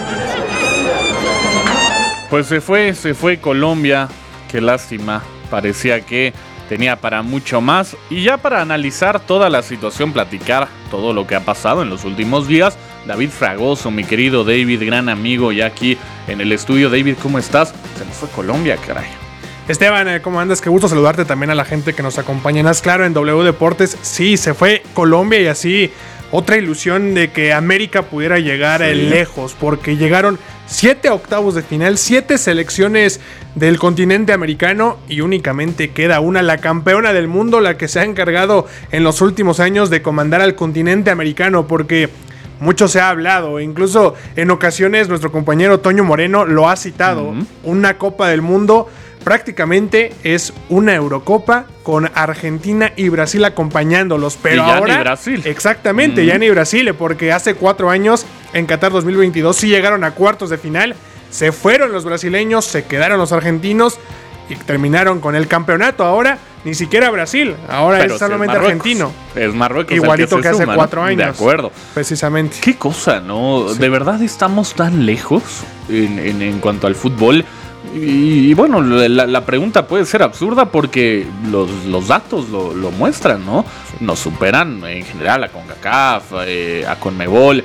Pues se fue, se fue Colombia, qué lástima. Parecía que tenía para mucho más. Y ya para analizar toda la situación, platicar todo lo que ha pasado en los últimos días, David Fragoso, mi querido David, gran amigo, ya aquí en el estudio. David, ¿cómo estás? Se nos fue Colombia, caray. Esteban, ¿cómo andas? Qué gusto saludarte también a la gente que nos acompaña en Haz Claro en W Deportes. Sí, se fue Colombia y así otra ilusión de que América pudiera llegar sí. lejos, porque llegaron siete octavos de final, siete selecciones del continente americano y únicamente queda una, la campeona del mundo, la que se ha encargado en los últimos años de comandar al continente americano, porque mucho se ha hablado, incluso en ocasiones nuestro compañero Toño Moreno lo ha citado, uh-huh. una Copa del Mundo prácticamente es una Eurocopa con Argentina y Brasil acompañándolos, pero y ya ahora ni Brasil. Exactamente, mm. ya ni Brasil, porque hace cuatro años en Qatar dos mil veintidós sí llegaron a cuartos de final, se fueron los brasileños, se quedaron los argentinos y terminaron con el campeonato. Ahora ni siquiera Brasil, ahora pero es solamente es argentino. Es Marruecos, igualito el que, que se hace suma, cuatro ¿no? años. De acuerdo. Precisamente. Qué cosa, ¿no? Sí. De verdad estamos tan lejos en, en, en cuanto al fútbol. Y, y bueno, la, la pregunta puede ser absurda porque los, los datos lo, lo muestran, ¿no? Nos superan en general a CONCACAF, eh, a CONMEBOL,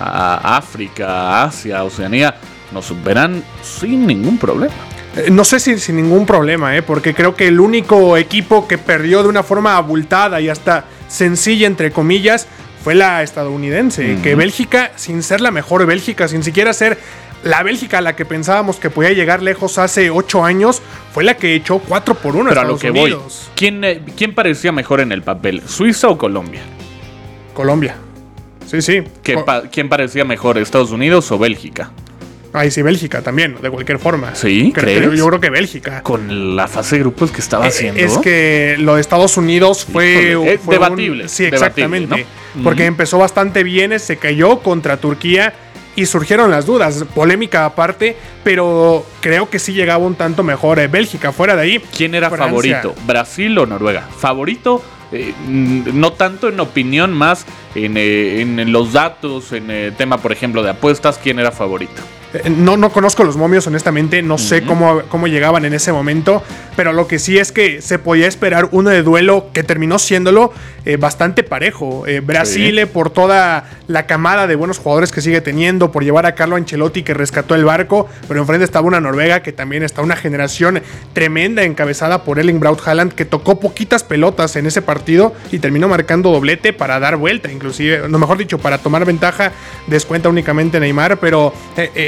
a África, a Asia, a Oceanía. Nos superan sin ningún problema. Eh, no sé si sin ningún problema, eh, porque creo que el único equipo que perdió de una forma abultada y hasta sencilla, entre comillas, fue la estadounidense. Uh-huh. Que Bélgica, sin ser la mejor Bélgica, sin siquiera ser la Bélgica a la que pensábamos que podía llegar lejos hace ocho años, fue la que echó cuatro por uno a Pero Estados a lo que Unidos. Voy, ¿quién, ¿quién parecía mejor en el papel? ¿Suiza o Colombia? Colombia. Sí, sí. ¿Qué pa- ¿Quién parecía mejor, Estados Unidos o Bélgica? Ay, sí, Bélgica también, de cualquier forma. ¿Sí? Creo, ¿Crees? Yo, yo creo que Bélgica. Con la fase de grupos que estaba eh, haciendo. Es que lo de Estados Unidos fue... Híjole, fue debatible. Un, sí, exactamente. Debatible, ¿no? Porque mm. empezó bastante bien, se cayó contra Turquía y surgieron las dudas, polémica aparte, pero creo que sí llegaba un tanto mejor eh, Bélgica. Fuera de ahí, ¿quién era Francia. favorito? ¿Brasil o Noruega? Favorito, eh, no tanto en opinión, más en, eh, en los datos, en el tema, por ejemplo, de apuestas. ¿Quién era favorito? No, no conozco los momios, honestamente. No uh-huh. sé cómo, cómo llegaban en ese momento. Pero lo que sí es que se podía esperar uno de duelo que terminó siéndolo eh, bastante parejo. Eh, Brasil, sí. eh, por toda la camada de buenos jugadores que sigue teniendo, por llevar a Carlo Ancelotti, que rescató el barco. Pero enfrente estaba una Noruega que también está una generación tremenda, encabezada por Erling Braut Haaland, que tocó poquitas pelotas en ese partido y terminó marcando doblete para dar vuelta, inclusive, no mejor dicho, para tomar ventaja. Descuenta únicamente Neymar, pero eh,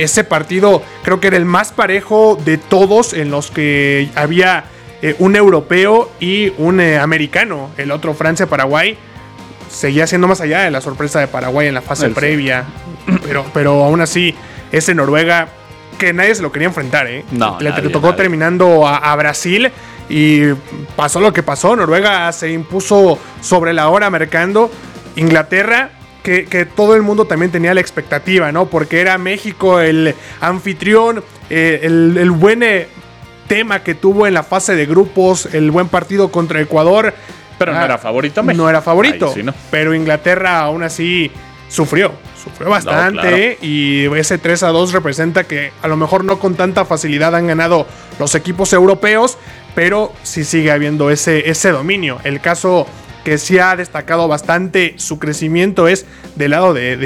ese partido creo que era el más parejo de todos, en los que había eh, un europeo y un eh, americano. El otro, Francia-Paraguay, seguía siendo más allá de la sorpresa de Paraguay en la fase el previa. Sí. Pero, pero aún así, ese Noruega, que nadie se lo quería enfrentar, ¿eh? No, Le nadie, tocó nadie. terminando a, a Brasil y pasó lo que pasó. Noruega se impuso sobre la hora marcando. Inglaterra, que, que todo el mundo también tenía la expectativa, ¿no? Porque era México el anfitrión, eh, el, el buen eh, tema que tuvo en la fase de grupos, el buen partido contra Ecuador. Pero ah, no era favorito México. No era favorito. Ahí sí, no. Pero Inglaterra aún así sufrió. Sufrió bastante. No, claro. Y ese tres a dos representa que a lo mejor no con tanta facilidad han ganado los equipos europeos, pero sí sigue habiendo ese, ese dominio. El caso que sí ha destacado bastante su crecimiento es del lado de, de